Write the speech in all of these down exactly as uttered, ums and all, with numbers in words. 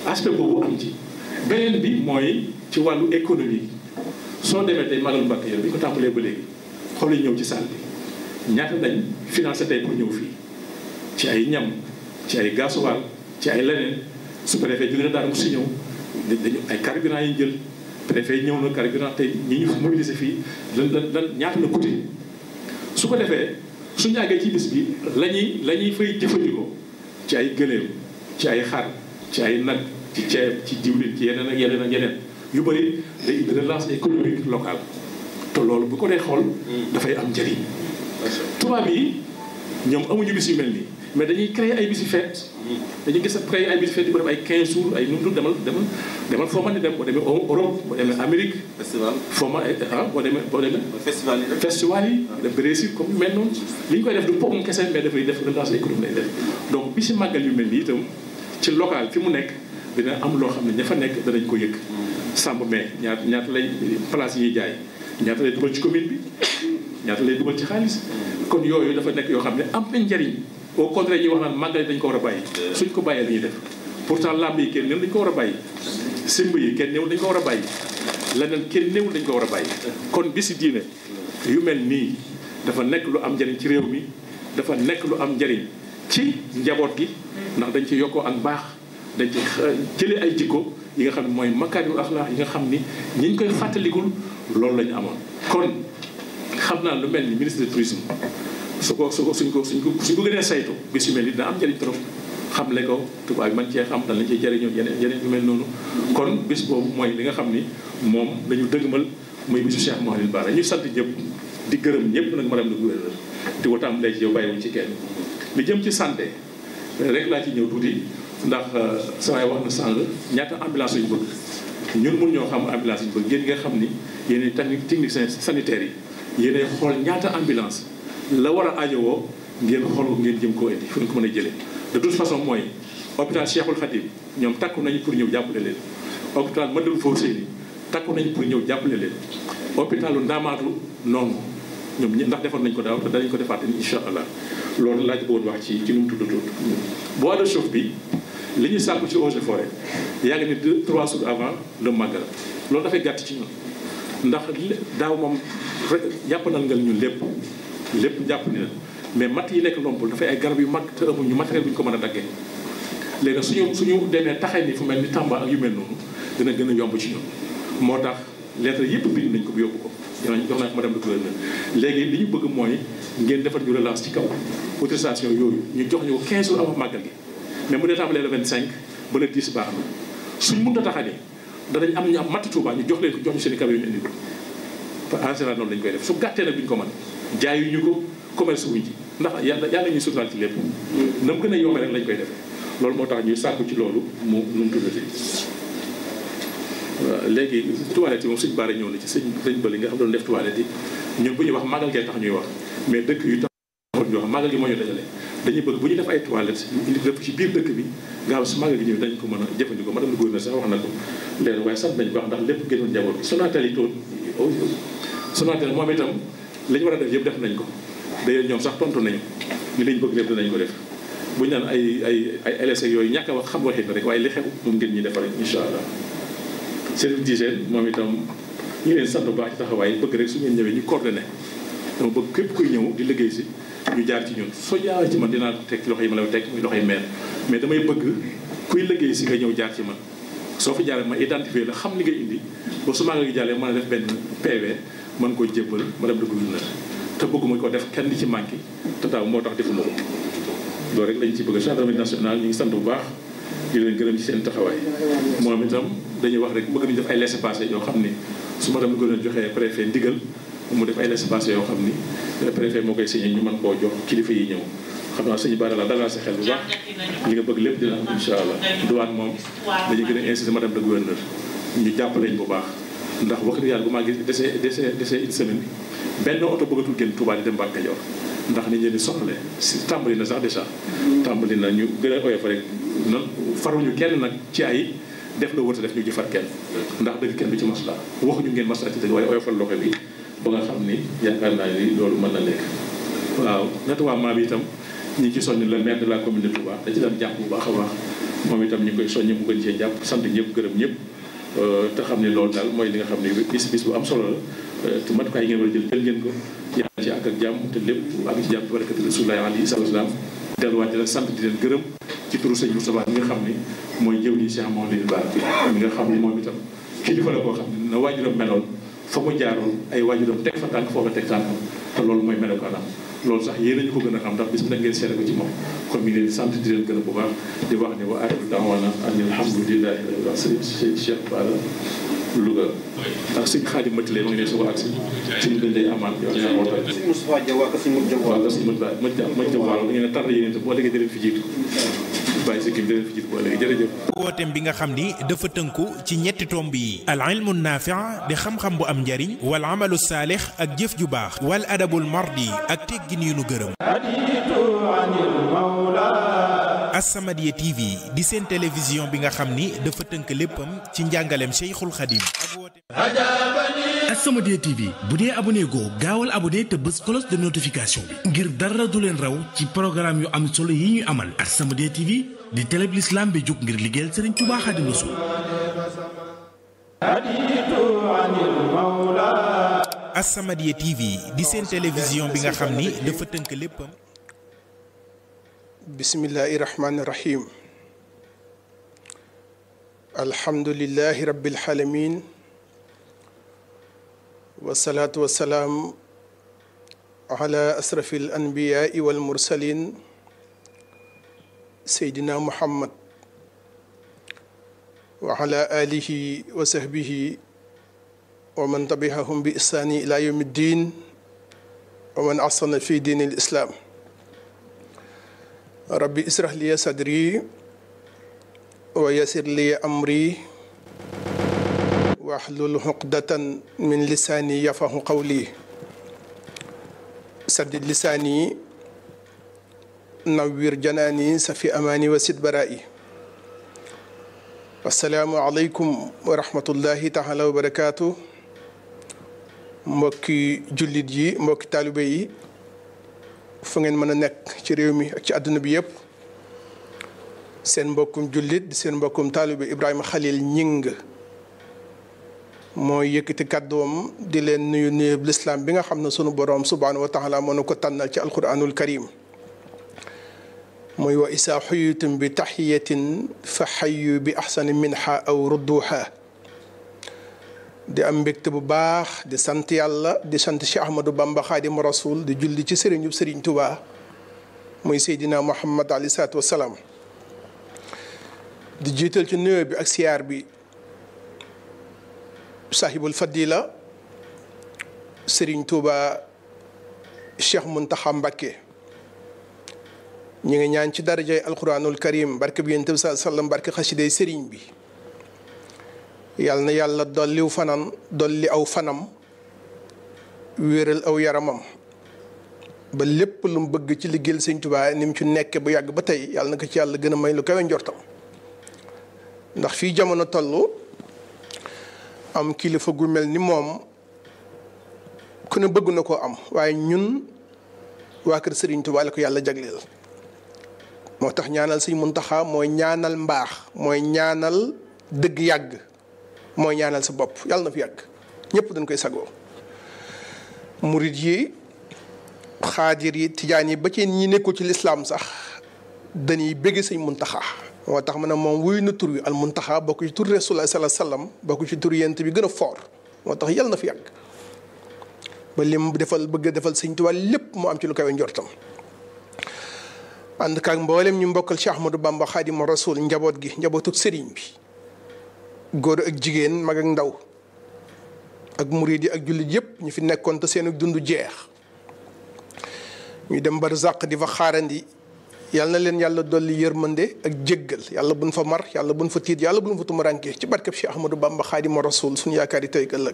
aspect boobu am ci. beneen bi mooy ci wàllu économie soo demee tey Magal Mbàkke yow bi ñu ko tàmbalee ba léegi xool ñëw ci salle bi ñaata lañ financé tey pour ñëw fii ci ay ñam ci ay gasoil ci ay leneen su préfet jóge na daal mu si ñëw dañu ay carburant yi jël préfet ñëw na carburant tey ñi ñu mobilisé fii lan lan lan ñaata la coûté su ko defee suñu àggee ci bis bi la ñuy la ñuy fay jëfandikoo ci ay gëléem ci ay xar ci ay nag ci ceeb ci diwlin ci yeneen ak yeneen ak yeneen yu bëri day indi relance économique locale te loolu bu ko dee xool dafay am njëriñ tubaab yi ñoom amuñu bis yu mel nii mais dañuy créer ay bisi fête dañuy gis créer ay bisi fête di ko def ay quinze jours ay numtu demal demal demal foo mën di dem boo demee Europe boo demee Amérique festival foo ma ah boo demee boo demee festival yi festival yi def Brésil comme mel noonu li ñu koy def du pom kese mais dafay def relance économique lay def donc bisi màggal yu mel nii itam ci local fi mu nekk dina am loo xam ne ña fa nekk danañ ko yëg sàmb mais ñaata ñaata lay place yi ñuy jaay ñaata lay dugal ci commune bi ñaata lay dugal ci xaalis kon yooyu dafa nekk yoo xam ne am na njariñ au contraire ñuy wax naan màggal dañ ko war a bàyyi suñ ko bàyyee li ñuy def pourtant làmb yi kenn néew dañ ko war a bàyyi simb yi kenn néew dañ ko war a bàyyi leneen kenn néew dañ ko war a bàyyi kon bisi diine yu mel nii dafa nekk lu am njariñ ci réew mi dafa nekk lu am njariñ ci njaboot gi ndax dañ ci yokkoo ak baax dañ ci jëlee ay jikko yi nga xam ne mooy makaarimul axlaaq yi nga xam ni ñi ñu koy fàttalikul loolu la ñu amoon kon xam naa lu mel ni ministre du tourisme su ko su ko suñ ko suñ ko suñ ko gënee saytu bis yu mel ni dina am njëriñ trop xam le ko tubaab bi man cee xam dan lañ cee jëriñoo yeneen yeneen yu mel noonu kon bis boobu mooy li nga xam ni moom dañu dëgmal muy bisu Cheikh Mouhamadou Bara ñuy sant ñëpp di gërëm ñëpp nag madame le gouverneur di ko tàmbalee ci yow bàyyiwuñ ci kenn li jëm ci santé rek laa ci ñëw tuuti ndax saa wax na sànq ñaata ambulance yu ñu bëgg ñun mun ñoo xam ambulance yu ñu bëgg yéen nga xam ni yéen technique technicien sanitaire yi yéenay xool ñaata ambulance la war a ajowoo ngeen xool ko ngeen jëm koo indi fu ñu ko mën a jëlee de toute façon mooy hôpital Cheikhul Khadim ñoom takku nañu pour ñëw jàppale leen hôpital Matlaboul Fawzeyni takku nañu pour ñëw jàppale leen hôpitalu Ndamaatu noonu ñoom ñi ndax defoon nañ ko daaw te danañ ko defaat incha allah loolu laaj bëggoon wax ci ci nu mu tudd tudd bois de chauffe bi li ñuy sàkku ci eaux et forêt yaa ngi ni deux trois jours avant le màggal loolu dafay gàtt ci ñun ndax daaw moom rek jàppandal nga ñun lépp lépp jàpp ni la mais matt yi nekk Lompul dafay ay garab yu mag te amuñu matériel bu ñu ko mën a daggee léegi nag suñu suñu demee taxee ni fu mel ni Tamba ak yu mel noonu dina gën a yomb ci ñun moo tax lettre yëpp bind nañ ko bu yóbbu ko dinañ jox naa ko madame le gouverneur léegi li ñu bëgg mooy ngeen defar ñu relance ci kaw autorisation yooyu ñu jox ñu ko quinze jours avant màggal gi mais mu dee tàmbalee le vingt-cinq ba le dix baax na suñ mënut a taxani danañ am ñu am matt Touba ñu jox leen ko jox ñu seen i camion ñu indi ko en général noonu lañ koy def su gàttee nag duñ ko mën jaayuñu ko commerce wuñ ci ndax yàlla yàlla ñuy suturaal ci lépp na mu gën a yombee rek lañ koy defee loolu moo tax ñuy sàkku ci loolu mu nu mu tuddati waaw léegi toilette yi moom suñ baare ñëw na ci sëñ sëñ bëli nga xam doon def toilette yi ñun bu ñuy wax màggal gee tax ñuy wax mais dëkk yu tax ñu wax màggal gi moo ñu dajale dañuy bëgg bu ñu def ay toilettes ñu indi lépp ci biir dëkk bi nga xam su màggal gi ñëw dañ ko mën a jëfandikoo madame le gouverneur sax wax na ko léegi waaye sant nañu baax ndax lépp génnoon njaboot bi Sonatel yi toon Sonatel moom itam li ñu war a def yëpp def nañ ko d'ailleurs ñoom sax tontu nañu ni liñ bëgg lépp dinañ ko def bu ñu naan ay ay ay L S yooyu ñàkk a wax xam waxit na rek waaye li xew moom ngeen ñuy defal incha allah service d'hygiène moom itam ñu leen sant bu baax ci taxawaay bëgg rek su ngeen ñëwee ñu coordonné dama bëgg képp kuy ñëw di liggéey si ñu jaar ci ñun soo jaaree ci man dinaa teg loxo yi ma la teg muy loxo yi meen mais damay bëgg kuy liggéey si nga ñëw jaar ci man soo fi jaaree ma identifier la xam li ngay indi ba su maa nga gi jàllee mën a def benn P V mën koy jébbal madame le gouverneur te bëgguma ko def kenn di ci manqué te daaw moo tax defuma ko loolu rek lañ ci bëgg gendarmerie nationale ñu ngi sant bu baax di leen gërëm ci seen taxawaay moom itam dañuy wax rek bëgg nañu def ay laissez-passer yoo xam ni su madame le gouverneur joxee préfet ndigal mu def ay laissez-passer yoo xam ni préfet moo koy signé ñu mën koo jox kilifa yi ñëw xam naa sëñ Bara la dalal sa xel bu baax li nga bëgg lépp dina am incha allah douane moom dañuy gën a insister madame le gouverneur ñu jàppaleñ bu baax ndax wax dëgg yàlla bu maa gis dese dese dese une semaine benn oto bëggatul génn Touba di dem Mbacke Kajoor ndax nit ñi di soxle si tàmbali na sax déjà tàmbali na ñu gën a oyof rek nan faruñu kenn nag ci ay def la wërta def ñu jëfar kenn ndax dëgg kenn du ci masla waxuñu ngeen masla ci dëgg waaye oyofal loxo bi ba nga xam ni yaakaar naa ni loolu mën na nekk waaw nettoiement bi itam ñi ngi ci sonni le maire de la commune de Touba da ci daan jàpp bu baax a baax moom itam ñu ngi koy soññi mu gën cee jàpp sant ñëpp gërëm ñëpp te xam ne loolu daal mooy li nga xam ne bis bis bu am solo la te matukaay yi ngeen war a jël jël ngeen ko yàlla ci ak ak jàmm te lépp ak ci jàmm ci barakati Rasulullah alayhi salaam delluwaat di leen sant di leen gërëm ci turu sëñ Moustapha mi nga xam ne mooy jëw ni Cheikh Mouhamadou Bara mi nga xam ne moom itam kilifa la koo xam ne na waajuram meloon fa mu jaaroon ay waajuram teg fa tànk foofa teg tànkam te loolu mooy melokaanam loolu sax yéen nañu ko gën a xam ndax bis bu nekk ngeen seere ko ci moom kon mi ngi leen di sant di leen gërëm bu baax di wax ne wa axiru da'waana ani alhamdulillahi rabbil alamin sëñ Cheikh Bara Louga ak sëñ Xaadim Matile ma ngi ne su ko ak si suñu gën day amaan yow yaa wootal sëñ Moustapha Diaw ak sëñ Modou Diaw waaw sëñ Modou Diaw ma jëm waaw da ngeen a tar yéen itam boo léegi da leen fi jiitu bàyyi si kii da leen fi jiitu boo léegi jërëjëf wooteem bi nga xam ni dafa tënku ci ñetti tomb yi al ilmu naafi' di xam-xam bu am njariñ wal amalu saalix ak jëf ju baax wal adabul mardi ak teggin yu nu gërëm As-Samadiyya T V di seen télévision bi nga xam ni dafa tënk léppam ci njàngaleem Cheikhul Khadim As-Samadiyya T V bu dee abonné goo gaawal abonné te bës cloche de notification bi ngir dara du leen raw ci programme yu am solo yi ñuy amal As-Samadiyya T V di télé bi l'islam bi jóg ngir liggéeyal Serigne Touba Khadimou Rassoul. As-Samadiyya T V di seen télévision bi nga xam ni dafa tënk léppam. bismillahi rahmaani rahim alhamdulillahi rabbil alamin wasalaatu wasalaam ala asrafil anbiyaai wal mursalin seydina muhammad wa ala alihi wa sahbihi wa man tabi'ahum bi ihsaani ila yawmi ddin wa man ahsana fi diini l islaam rabbi israh li sadri wa yassir li amri wahlul uqdatan min lisaani yafqahu qawli saddid lisaani nawwir janaani safi amaani wa sid baraa'i assalaamu aleykum wa rahmatullahi taala wa barakaatu mbokki jullit yi mbokki taalibe yi fu ngeen mën a nekk ci réew mi ak ci àdduna bi yëpp seen mbokkum jullit seen mbokkum taalibe Ibrahima Khalil Ñing mooy yëkkati kàddoom di leen nuyu nuyu lislaam bi nga xam ne sunu boroom subhaanahu wa taala moo nu ko tànnal ci alquranul karim mooy wa isaa xuyitum bi taxiyatin fa xayu bi axsani minha aw rudduha di am mbégte bu baax di sant yàlla di sant Cheikh Ahmadou Bamba Xaadimu Rasuul di julli ci sëriñu sëriñ Tuubaa muy Seydina Muhammad alayhi salaatu wa salaam di jiital ci nuyoo bi ak siyaar bi sahibul fadila sëriñ Tuubaa Cheikh Muntaxa Mbakke ñu ngi ñaan ci darajay alquranul karim barke bi Yonent bi sallallahu alayhi wa sallam barke xasiday sëriñ bi yàlla na yàlla dolliw fanam dolli aw fanam wéeral aw yaramam ba lépp lu mu bëgg ci liggéeyal Sëñ Tuubaa ni mu ci nekke bu yàgg ba tey yàlla na ko ci yàlla gën a may lu kawe njortam ndax fii jamono toll am kilifa gu mel ni moom ku ne bëgg na koo am waaye ñun waa kër Sëriñ Tuubaa la ko yàlla jagleel moo tax ñaanal Sëñ Muntaxa mooy ñaanal mbaax mooy ñaanal dëgg yàgg mooy ñaanal sa bopp yàlla na fi yàgg ñëpp dañ koy sagoo murit yi xaadir yi tijaan yi ba ci ñi nekkul ci lislaam sax dañuy bëgg Sëñ Muntaxa moo tax ma ne moom wuy na tur wi al Muntaxa bokk ci tur Rasulullah sallallahu alayhi wasallam bokk ci tur yent bi gën a foor moo tax yàlla na fi yàgg ba lim defal bëgg a defal Sëñ Tuubaa lépp mu am ci lu kawe njortam ànd kaak mboolem ñu mbokkal Cheikh Ahmadou Bamba Xaadimu Rasuul njaboot gi njabootu sëriñ bi góor ak jigéen mag ak ndaw ak murid yi ak jullit yëpp ñu fi nekkoon te seen dund jeex ñu dem barzaq di fa xaarandi yàlla na leen yàlla dolli yërmande ak jéggal yàlla buñ fa mar yàlla buñ fa tiit yàlla buñ fa tumuraanke ci barkeb Cheikh Ahmadou Bamba Xaadimu Rasuul suñu yaakaar yi tey ëllëg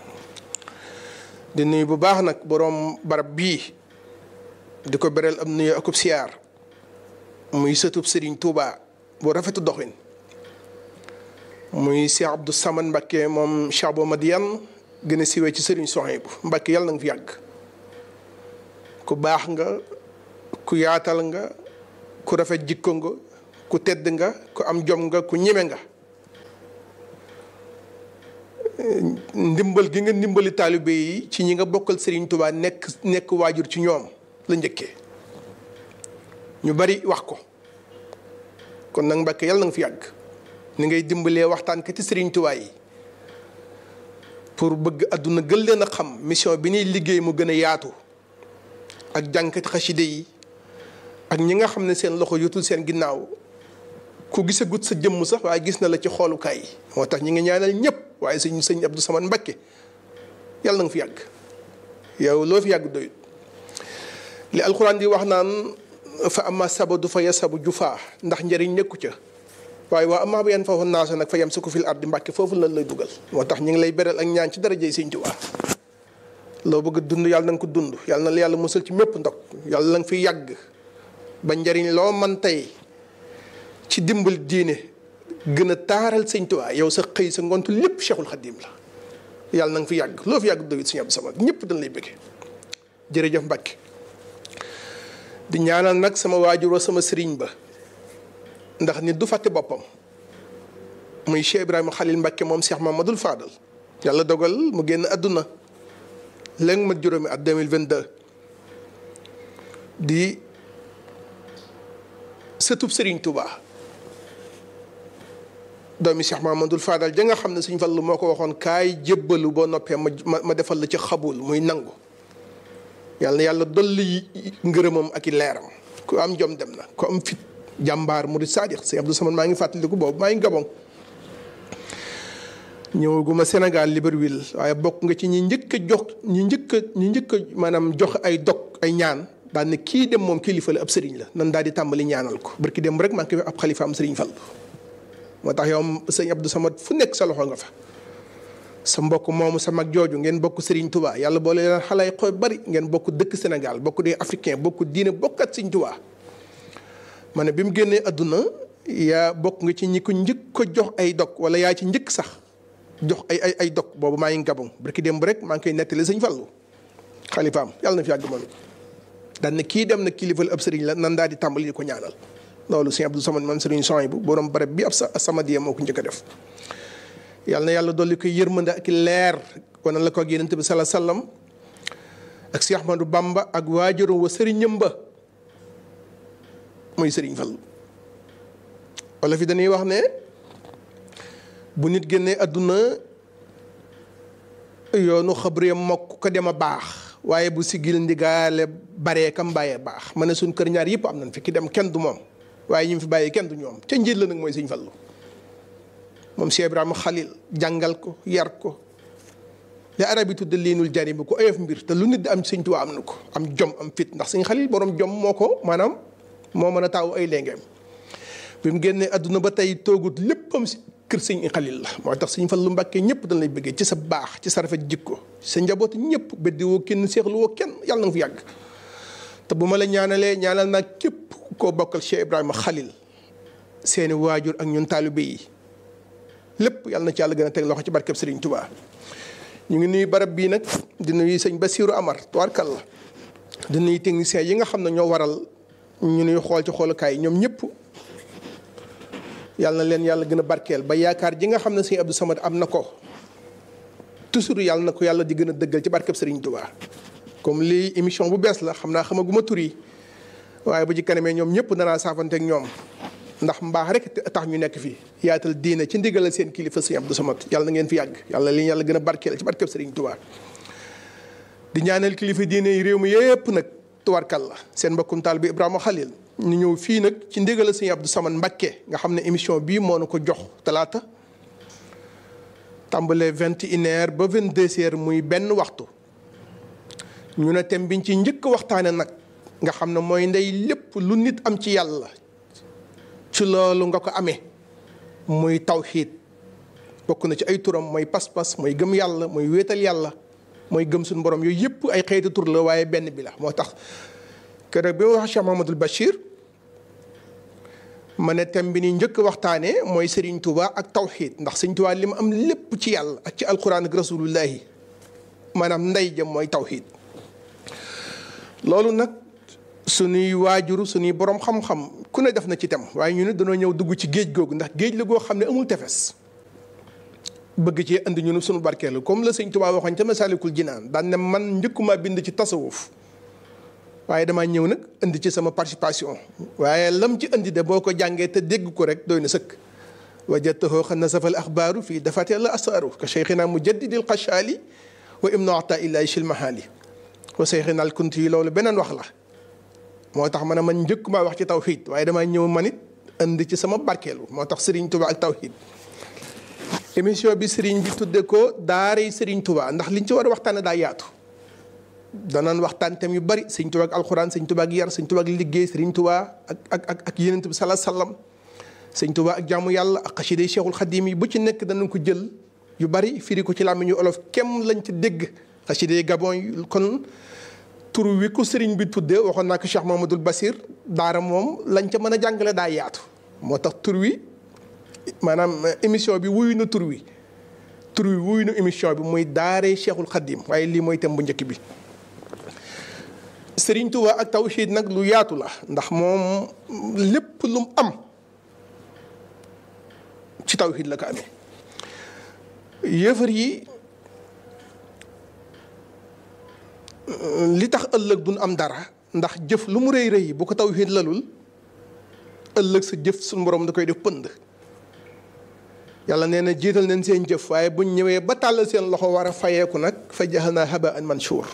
di nuyu bu baax nag boroom barab bii di ko bereel am nuyu akub siyaar muy sëtub Sëriñ Tuubaa bu rafetu doxin muy Cheikh Abdou Samad Mbakke moom Cheikh Bo Madiane gën a siwee ci Sëriñ Sohaybu Mbakke yàlla na nga fi yàgg ku baax nga ku yaatal nga ku rafet jikko nga ku tedd nga ku am jom nga ku ñeme nga. ndimbal gi nga ndimbali taalibe yi ci ñi nga bokkal Serigne Touba nekk nekk waajur ci ñoom la njëkkee ñu bari wax ko kon nag Mbàkke yàlla na nga fi yàgg ni ngay dimbalee waxtaan kati Serigne Touba yi pour bëgg àdduna gën leen a xam mission bi ñuy liggéey mu gën a yaatu ak jànkati xaside yi ak ñi nga xam ne seen loxo yotul seen ginnaaw ku gisagut sa jëmm sax waaye gis na la ci xoolukaay yi moo tax ñi ngi ñaanal ñëpp waaye sëñ sëñ Abdou Samad Mbacké yàlla na nga fi yàgg yow loo fi yàgg doyut li alxuraan di wax naan fa amma sabadu fa yasabu jufaa ndax njëriñ nekku ca waaye waa amma ba yan foofu naasa nag fa yam suko fil ardi Mbacké foofu lan lay dugal moo tax ñu ngi lay beral ak ñaan ci darajey sëñ Tuubaa loo bëgg dund yàlla na nga ko dund yàlla na la yàlla musal ci mépp ndog yàlla na nga fi yàgg ba njëriñ loo man tey ci dimbal diine gën a taaral sëñ Tuubaa yow sa xëy sa ngontu lépp Cheikhul Khadim la yàlla na nga fi yàgg loo fi yàgg doyut sëñ Abdou Samad ñëpp dañ lay bëgge jërëjëf Mbacké di ñaanal nag sama waajur wa sama sëriñ ba ndax nit du fàtte boppam muy Cheikh Ibrahima Khalil Mbacké moom Cheikh Mamadou Fadal yàlla dogal mu génn àdduna léegi ma juróomi at deux mille vingt-deux di sëtub Serigne Touba doomi Cheikh Mamadou Fadal ja nga xam ne Sëñ Fallu moo ko waxoon kaay jébbalu boo noppee ma ma defal la ci xabul muy nangu yàlla na yàlla dolli ngërëmam ak i leeram ku am jom dem na ku am fit jàmbaar murid saadix Sëñ Abdou Samad maa ngi fàttaliku boobu maa ngi Gabon ñëwaguma Sénégal Libreville waaye bokk nga ci ñi njëkk a jox ñi njëkk a ñi njëkk a maanaam jox ay dog ay ñaan daal ne kii dem moom kilifa la ab sëriñ la nan daal di tàmbali ñaanal ko barki dem rek maa ngi koy ab xalifa am sëriñ Fallu moo tax yow sëñ Abdou Samad fu nekk sa loxo nga fa sa mbokk moomu sa mag jooju ngeen bokk Serigne Touba yàlla boole leen xale xooy bari ngeen bokk dëkk Sénégal bokk des africain bokk diine bokkat Serigne Touba ma ne bi mu génnee àdduna yaa bokk nga ci ñi ko njëkk ko jox ay dog wala yaa ci njëkk sax jox ay ay ay dog boobu maa ngi Gabon barki dem rek maa ngi koy nettali sëñ Fallu xalifaam yàlla na fi yàgg moom daan ne kii dem na kilifal ab sëriñ la nan daal di tàmbali di ko ñaanal loolu sëñ Abdou Samad man sëriñ Souhaïbou bu borom barab bi ab sa Samadiya moo ko njëkk a def yàlla na yàlla dolli ko yërmande ak leer wana la ko ak Yonent bi sala sallam ak Cheikh Ahmadou Bamba ak waajuram wa sëriñam ba muy sëriñ Fallu wala fi dañuy wax ne bu nit génnee àdduna yoonu xabriyam mokk ko dem a baax waaye bu sigil ndigaale baree kam bàyyee baax ma ne suñ kër ñaar yëpp am nañ fi ki dem kenn du moom waaye ñi fi bàyyee kenn du ñoom ca njiit la nag mooy sëñ Fallu moom Cheikh Ibrahima Khalil jàngal ko yar ko li arab yi tudde liinul jani bi ko oyof mbir te lu nit di am sëñ Tuubaa am na ko am jom am fit ndax sëñ Khalil borom jom moo ko maanaam moo mën a taawu ay léngeem bi mu génnee àdduna ba tey toogut léppam si kër sëñ Xalil la moo tax sëñ Fallu Mbàkke ñëpp dañ lay bëggee ci sa baax ci sa rafet jikko sa njaboot ñëpp beddi woo kenn seexlu woo kenn yàlla na nga fi yàgg te bu ma la ñaanalee ñaanal naa képp koo bokkal Cheikh Ibrahima Khalil seeni waajur ak ñun taalibe yi lépp yàlla na ci yàlla gën a teg loxo ci barkeb Sëriñ Tuubaa ñu ngi nuyu barab bii nag di nuyu sëñ Basiiru Amar tubaarkalla di nuyu techniciens yi nga xam ne ñoo waral ñu nuy xool ci xoolukaay ñoom ñëpp yàlla na leen yàlla gën a barkeel ba yaakaar ji nga xam ne sëñ Abdou Samad am na ko toujours yàlla na ko yàlla di gën a dëggal ci barkeb Serigne Touba comme lii émission bu bees la xam naa xamaguma tur yi waaye bu ci kanamee ñoom ñëpp danaa saafanteeg ñoom ndax mbaax rek tax ñu nekk fii yaatal diine ci ndigalal seen kilifa sëñ Abdou Samad yàlla na ngeen fi yàgg yàlla li yàlla gën a barkeel ci barkeb Serigne Touba di ñaanal kilifa diine yi réew mi yëpp nag tuwarkal la seen mbokkum taal bi Ibrahima Khalil ñu ñëw fii nag ci ndigal sëñ Abdou Samad Mbacké nga xam ne émission bii moo na ko jox talaata tàmbalee vingt et une heures ba vingt deux heures muy benn waxtu ñu ne thème biñ ci njëkk waxtaane nag nga xam ne mooy ndey lépp lu nit am ci yàlla ci loolu nga ko amee muy tawxiid bokk na ci ay turam mooy pas-pas mooy gëm yàlla mooy wéetal yàlla mooy gëm suñu borom yooyu yëpp ay xeeti tur la waaye benn bi la moo tax keroog bi ma wax Cheikh Mahamadul Bachir ma ne thème bi ni njëkk waxtaanee mooy Serigne Touba ak tawxiid ndax Serigne Touba li mu am lépp ci yàlla ak ci alquran ak rasulullahi maanaam ndey jëm mooy tawxiid loolu nag suñuy waajur suñuy borom xam-xam ku ne def na ci tem waaye ñu ne dañoo ñëw dugg ci géej googu ndax géej la goo xam ne amul tefes bëgg ci indi ñunu suñu barkeelu comme la sëñ Tuubaa waxoon ca Masaalikul Jinaan daan ne man njëkkuma bind ci tasawuf waaye damaa ñëw nag indi ci sama participation waaye lam ci indi de boo ko jàngee te dégg ko rek doy na sëkk wajadtahu xad nasafal axbaaru fii dafaatee la asaaru ka cheikhina mujaddidil xachaali wa ibnu ata illahi shilmahaali wa cheikhina al kunti yi loolu beneen wax la moo tax ma ne man njëkkuma wax ci tawxiid waaye damaa ñëw man it indi ci sama barkeelu moo tax Serigne Touba ak tawxiid émission bi Serigne bi tudde ko daaray Serigne Touba ndax liñ ci war a waxtaane daa yaatu danaan waxtaan tam yu bari Serigne Touba ak alxuraan Serigne Touba ak yar Serigne Touba ak liggéey Serigne Touba ak ak ak ak Yonent bi sallallahu alayhi wasallam Serigne Touba ak jaamu yàlla ak xasiday Cheikhul Xadim yi bu ci nekk danañ ko jël yu bari firi ko ci làmmiñu olof kem lañ ci dégg xasiday Gabon yi kon tur wi ko Serigne bi tudde waxoon naa ko Cheikh Mamadou Bassir daara moom lañ ca mën a jàngale daa yaatu moo tax tur wi maanaam émission bi wuyu na tur wi tur wi wuyu na émission bi muy daaree Cheikhul Khadim waaye lii mooy thème bu njëkk bi Serigne Touba ak tawxiid nag lu yaatu la ndax moom lépp lu mu am ci tawxiid la ko amee yéefar yi li tax ëllëg duñ am dara ndax jëf lu mu rëy rëy bu ko tawxiid lalul ëllëg sa jëf suñu borom da koy def pënd yàlla nee na jiital nañ seen jëf waaye buñ ñëwee ba tàllal seen loxo war a fayeeku nag fa jaxalnaa haba'an manshuur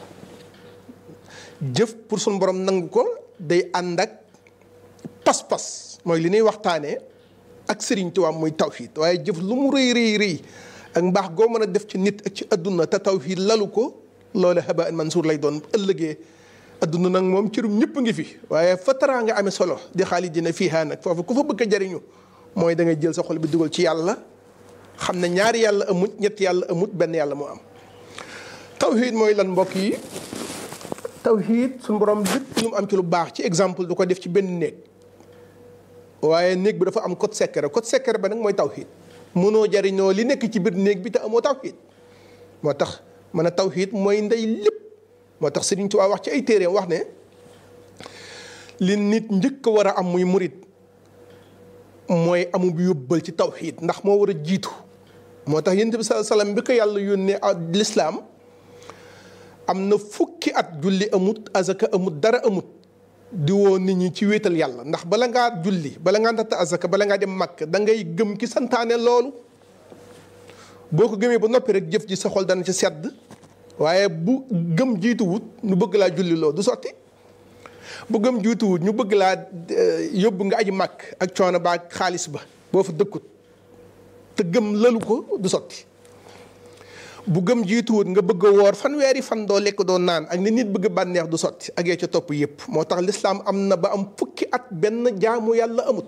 jëf pour suñu borom nangu ko day ànd ak pas-pas mooy li ñuy waxtaanee ak Serigne Touba muy tawxiid waaye jëf lu mu rëy rëy rëy ak mbaax goo mën a def ci nit ak ci adduna te tawxiid lalu ko loolu haba'an manshuur lay doon ëllëgee adduna nag moom cërum ñëpp ngi fi waaye fa taraa nga amee solo di xaalidina fiihaa nag foofu ku fa bëgg a jariñu mooy da ngay jël sa xol bi dugal ci yàlla xam ne ñaari yàlla amut ñetti yàlla amut benn yàlla moo am tawxiid mooy lan mbokk yi tawxiid suñu borom lépp lu mu am ci lu baax ci exemple du ko def ci benn néeg waaye néeg bi dafa am code secret code secret ba nag mooy tawxiid mënoo jariñoo li nekk ci biir néeg bi te amoo tawxiid moo tax mën a tawxiid mooy ndey lépp moo tax Sëriñ Tuubaa wax ci ay téereem wax ne li nit njëkk a war a am muy murit mooy amu bi yóbbal ci tawxiid ndax moo war a jiitu moo tax Yonent bi sallallahu alayhi wasallam bi ko yàlla yónnee lislaam am na fukki at julli amut azaka amut dara amut di woo nit ñi ci wéetal yàlla ndax bala ngaa julli bala ngaa natt azaka bala ngaa dem Makka da ngay gëm ki santaane loolu boo ko gëmee ba noppi rek jëf ji sa xol dana ci sedd waaye bu gëm jiituwut ñu bëgg laa julli loo du sotti bu gëm jiituwut ñu bëgg laa yóbbu nga aji màkk ak coono ba ak xaalis ba boo fa dëkkut te gëm lalu ko du sotti bu gëm jiituwut nga bëgg a woor fanweeri fan doo lekk doo naan ak ni nit bëgg bànneex du sotti ak yee ca topp yëpp moo tax lislaam am na ba am fukki at benn jaamu yàlla amut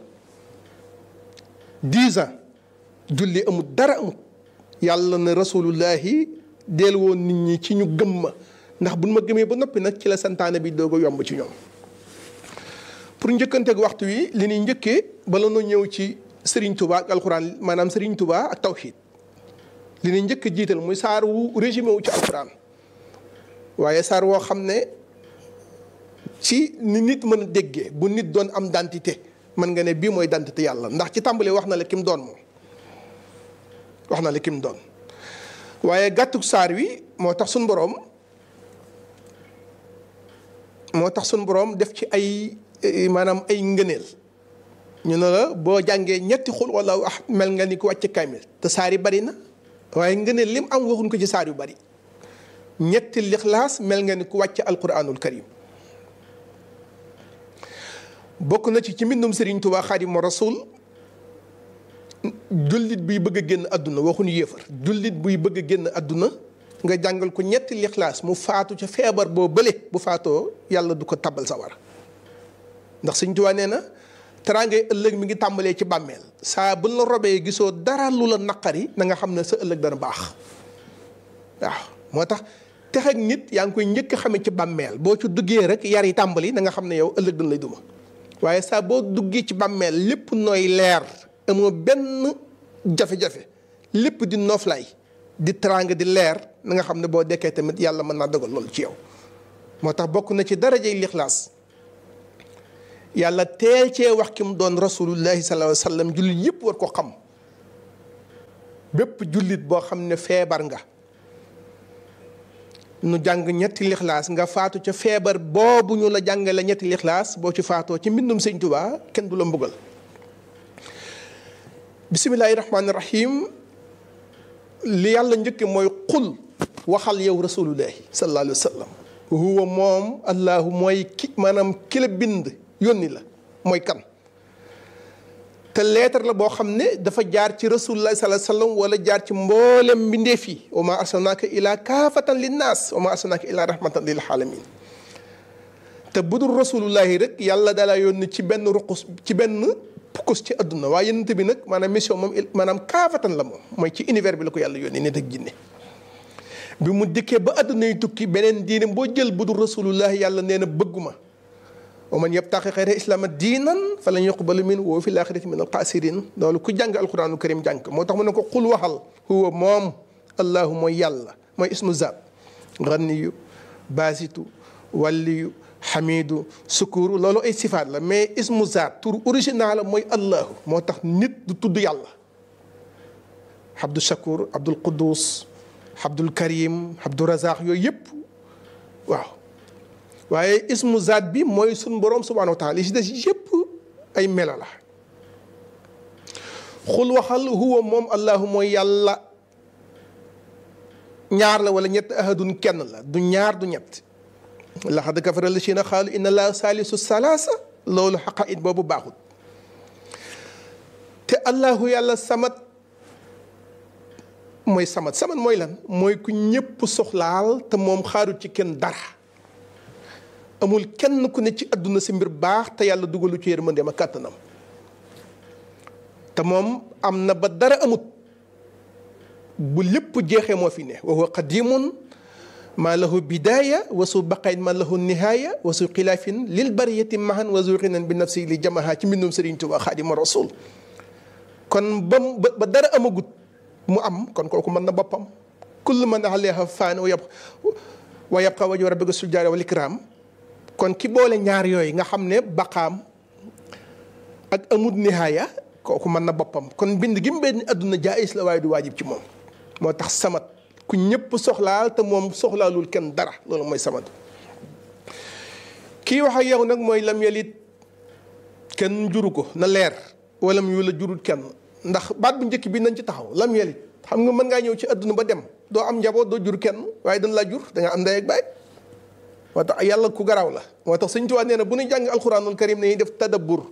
dix ans julli amut dara amut yàlla na rasulullahi deel woon nit ñi ci ñu gëm ma ndax buñ ma gëmee ba noppi nag ci la santaane bi doog a yomb ci ñoom pour njëkkanteeg waxtu wi li ñuy njëkkee bala noo ñëw ci Serigne Touba ak alxuraan maanaam Serigne Touba ak tawxiid li ñuy njëkk jiital muy saar wu résumé wu ci alxuraan waaye saar woo xam ne ci ni nit mën a déggee bu nit doon am dentité mën nga ne bii mooy dentité yàlla ndax ci tàmbali wax na la kim doon moom wax na la kim doon waaye gàttuk saar wi moo tax suñ boroom moo tax suñ boroom def ci ay maanaam ay ngëneel ñu ne la boo jàngee ñetti xul wala wax mel nga ni ko wàcc kaamil te saar yi bari na waaye ngëneel lim am waxuñ ko ci saar yu bari ñetti lixlaas mel nga ni ku wàcc alquranul karim bokk na ci ci mbindum Serigne Touba Xaadimu Rasuul jullit buy bëgg a génn àdduna waxuñu yéefar jullit buy bëgg a génn àdduna nga jàngal ko ñetti lixlaas mu faatu ca feebar boo bële bu faatoo yàlla du ko tabal sa war ndax Sëñ Tuubaa nee na teraangay ëllëg mi ngi tàmbalee ci bàmmeel saa bu la robee gisoo dara lu la naqari na nga xam ne sa ëllëg dana baax waaw moo tax tex ak nit yaa ngi koy njëkk a xamee ci bàmmeel boo ci duggee rek yar yi tàmbali na nga xam ne yow ëllëg dañ lay duma waaye saa boo duggee ci bàmmeel lépp nooy leer amoo benn jafe-jafe lépp di nooflaay di teraanga di leer na nga xam ne boo dekkee tamit yàlla mën naa dogal loolu ci yow moo tax bokk na ci darajay lixlaas yàlla teel cee wax ki mu doon rasulullahi sallallahu alayhi wa sallam jullit yëpp war ko xam bépp jullit boo xam ne feebar nga nu jàng ñetti lixlaas nga faatu ca feebar boobu ñu la jàngale ñetti lixlaas boo ci faatoo ci mbindum sëñ Tuubaa kenn du la mbugal bismillahi rahmaani rahim li yàlla njëkke mooy qul waxal yow rasulullahi sallallahu alayhi wa sallam huwa moom allahu mooy ki maanaam ki la bind yónni la mooy kan te leetar la boo xam ne dafa jaar ci rasulullahi sallallahu alayhi wa sallam wala jaar ci mboolem mbindeef yi wa maa arsalnaaka ilaa kaafatan linnaas wa maa arsalnaaka ilaa rahmatan lil aalamiin te bu dul rasulullahi rek yàlla dalaa yónni ci benn ruqus ci benn pukkus ci adduna waaye yonent bi nag maanaam mission moom maanaam kaafatan la moom mooy ci univers bi la ko yàlla yónni nit ak jinne bi mu dikkee ba adduna yi tukki beneen diine boo jël bu dul rasulullahi yàlla nee na bëgguma wa man yabtaqi xayra islaama diinan falan yuqbala minhu wa huwa fil aaxirati min al-xaasiriin loolu ku jàng alquraanul karim jàng moo tax mu ne ko xul waxal huwa moom allahu mooy yàlla mooy ismu zaat ganiyu baasitu walliyu xamidu sukuru loolu ay sifaat la mais ismu zaat tur original la mooy allahu moo tax nit du tudd yàlla abdul shakur abdul quddus abdul karim abdul razaq yooyu yëpp waaw waaye ismu zaat bi mooy sun borom subhanahu wa taala li si des yëpp ay melo la xul waxal huwa moom allahu mooy yàlla ñaar la wala ñett ahadun kenn la du ñaar du ñett laxad kafara llaziina qaalu inna llaaha saalisu salaasa loolu xaqaid boobu baaxul te allahu yàlla samat mooy samat samat mooy lan mooy ku ñëpp soxlaal te moom xaarut ci kenn dara amul kenn ku ne ci àdduna si mbir baax te yàlla dugalu ci yërmandeem ak kàttanam te moom am na ba dara amut bu lépp jeexee moo fi ne wa huwa qadimun maa lahu bidaaya wa su baqayn maa lahu nihaaya wa su xilaafin lil bariyati mahan wa zu xinan bi nafsi li jamaha ci mbindum Sëriñ Tuubaa Xaadimu Rasuul kon ba ba dara amagut mu am kon kooku mën na boppam kullu man alayha faan wa yabqa wa yabqa wajhu rabbika zul jalaali wal ikraam kon ki boole ñaar yooyu nga xam ne baqaam ak amut nihaaya kooku mën na boppam kon bind gi mu benn adduna jaayis la waaye du waajib ci moom moo tax samat ku ñëpp soxlaal te moom soxlaalul kenn dara loolu mooy samat kii wax ak yow nag mooy lam yalit kenn juru ko na leer wala mu la jurut kenn ndax baat bu njëkk bi nañ ci taxaw lam yalit xam nga mën ngaa ñëw ci adduna ba dem doo am njaboot doo jur kenn waaye dañ laa jur da nga am ndey ak baay moo tax yàlla ku garaaw la moo tax Sëñ Tuubaa nee na bu ñu jàng alxuraanul karim nañuy def tadabbur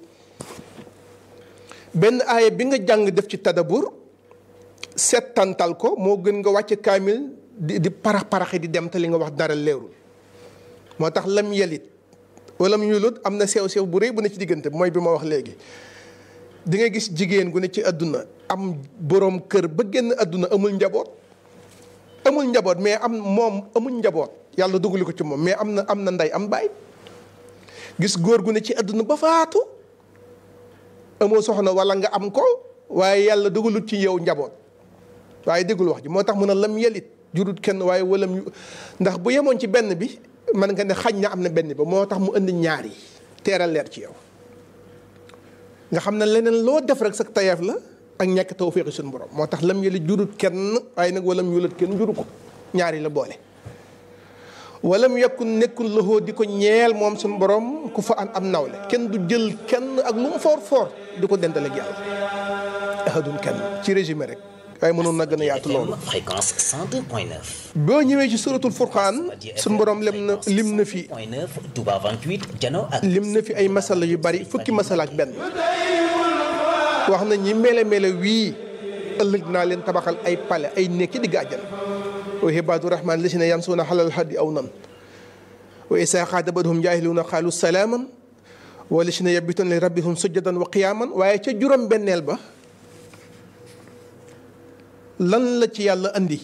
benn aaya bi nga jàng def ci tadabbur settantal ko moo gën nga wàcce kaamil di di parax paraxi di dem te li nga wax dara leerul moo tax lam yelit wala mu yulut am na sew sew bu rëy bu ne ci diggante mooy bi ma wax léegi di nga gis jigéen gu ne ci àdduna am boroom kër ba génn àdduna amul njaboot amul njaboot mais am moom amul njaboot yàlla dugali ko ci moom mais am na am na ndey am baay gis góor gu ne ci àdduna ba faatu amoo soxna wala nga am ko waaye yàlla dugalut ci yow njaboot waaye déggul wax ji moo tax mu ne lam yelit jurut kenn waaye walam yu ndax bu yemoon ci benn bi man nga ne xañ na am na benn ba moo tax mu indi ñaar yi teeral leer ci yow nga xam ne leneen loo def rek sa tayeef la ak ñàkk tawfeexi suñu borom moo tax lam yelit jurut kenn waaye nag walam yulat kenn juru ko ñaari la boole walam yakun nekkul loxoo di ko ñeel moom suñu borom ku fa an am nawle kenn du jël kenn ak lu mu foor foor di ko dendale ak yàlla ahadun kenn ci résumé rek waaye mënoon na gën a yaatu loolu. fréquence cent deux point neuf. boo ñëwee ci suratul furqaan suñu borom lim na lim na fi. Touba vingt-huit Jano ak. lim na fi ay masala yu bari fukki masala ak benn. wax na ñi mele mele wii ëllëg naa leen tabaxal ay pale ay nekk ci digg àjjana. wa ibaadu rahmaan lazina yamsuuna alal ardi awnan wa izaa xaatabahum jaahiluuna qaalu salaaman wa lazina yabituuna li rabbihim sujjadan wa qiyaaman waaye ca juróom-benneel ba. lan la ci yàlla andi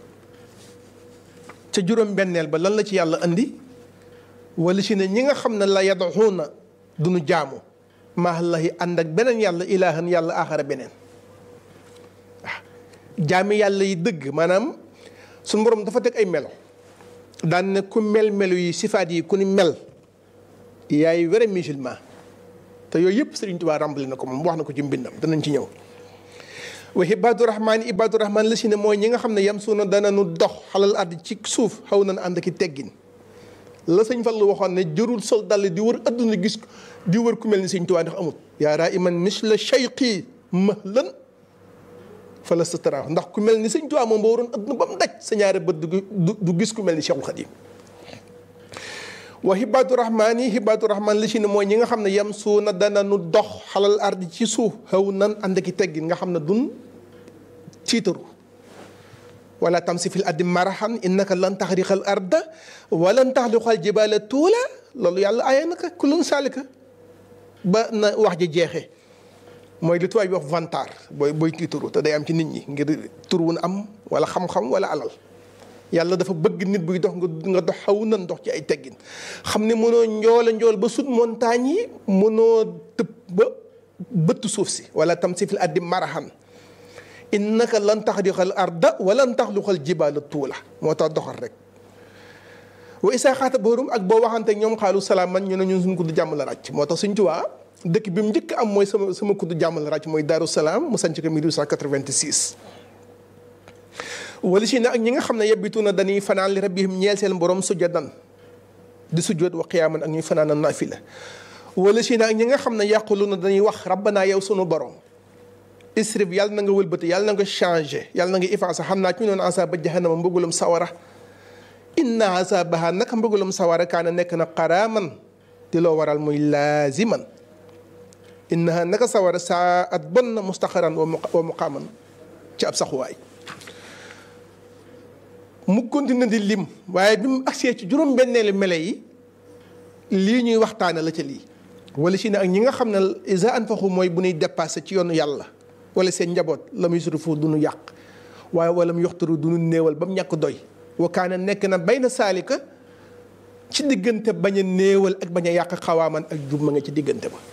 ca juróom-benneel ba lan la ci yàlla andi wala si ne ñi nga xam ne la yad'uuna duñu jaamu maallahi ànd ak beneen yàlla ilaahan yàlla aaxara beneen waaw jaami yàlla yi dëgg maanaam suñu borom dafa teg ay melo daan ne ku mel melo yi sifaat yi ku ni mel yaay vrai musulman te yooyu yëpp Sëriñ Tuubaa ràmbali na ko moom wax na ko ci mbindam danañ ci ñëw. wa ibaadu rahmaan ibaadu rahmaan la si ne mooy ñi nga xam ne yam suuna dana nu dox xalal ardi ci suuf xaw nañ ànd ki teggin la sëñ Fallu waxoon ne jërul sol dal di wër adduna gis di wër ku mel ni Sëriñ Tuubaa ndax amut yaa raa iman misla shayqi mahlan fala sa taraax ndax ku mel ni Sëriñ Tuubaa moom ba waroon adduna ba mu daj sa ñaari bët du gis ku mel ni Cheikhul Khadim wa ibaadu rahmaan yi ibaadu rahmaan la si ne mooy ñi nga xam ne yam suuna dana nu dox xalal ardi ci suuf xaw nan ànd ki teggin nga xam ne dun tiitaru wala tamsi fil ardi marahan innaka lan taxriqal arda walan taxliqal jibaala tuula loolu yàlla aaye naka kulun saalika ba na wax ji jeexee mooy li tubaab bi wax vantar booy booy tiitaru te day am ci nit ñi ngir tur wu am wala xam-xam wala alal yàlla dafa bëgg nit buy dox nga dox xaw nan dox ci ay teggin xam ne mënoo njool a njool ba sut montagne yi mënoo tëb ba bëtt suuf si wala tamsi fil ardi marahan innaka lan taxriqal arda walan taxluqal jibaala tuula moo tax doxal rek wa isaa xaata boorum ak boo waxante ñoom xaalu salaaman ñu ne ñun suñu kudd jàmm la ràcc moo tax Sëriñ Tuubaa dëkk bi mu njëkk am mooy sama sama kudd jàmm la ràcc mooy Daaru Salaam mu sanc ko mille huit cent quatre-vingt-six wala si ne ak ñi nga xam ne yebbitu na dañuy fanaan li rabbihim ñeel seen borom sujjadan di sujjoot wa qiyaaman ak ñuy fanaan naafila wala si ne ak ñi nga xam ne yàqulu na dañuy wax rabbanaa yow sunu borom isrif yàlla na nga wëlbati yàlla na nga changé yàlla na nga effacé xam naa ci noonu asaaba jahannama mbëggulam sawara inna asabaha naka mbëggulam sawara kaana nekk na qaraaman di loo waral muy laaziman innaha naka sawara saa at bon na mustaqaran wa muqaaman ci ab saxuwaay mu continue di lim waaye bi mu agsee ci juróom-benneelu mele yi lii ñuy waxtaane la ca lii wala si ne ak ñi nga xam ne isa anfaqu mooy bu ñuy dépassé ci yoonu yàlla wala seen njaboot la muy surufu du nu yàq waaye wala mu yoxtaru du nu néewal ba mu ñàkk doy wakaana nekk na bay na saalika ci diggante bañ a néewal ak bañ a yàq xawaaman ak jub ma nga ci diggante ba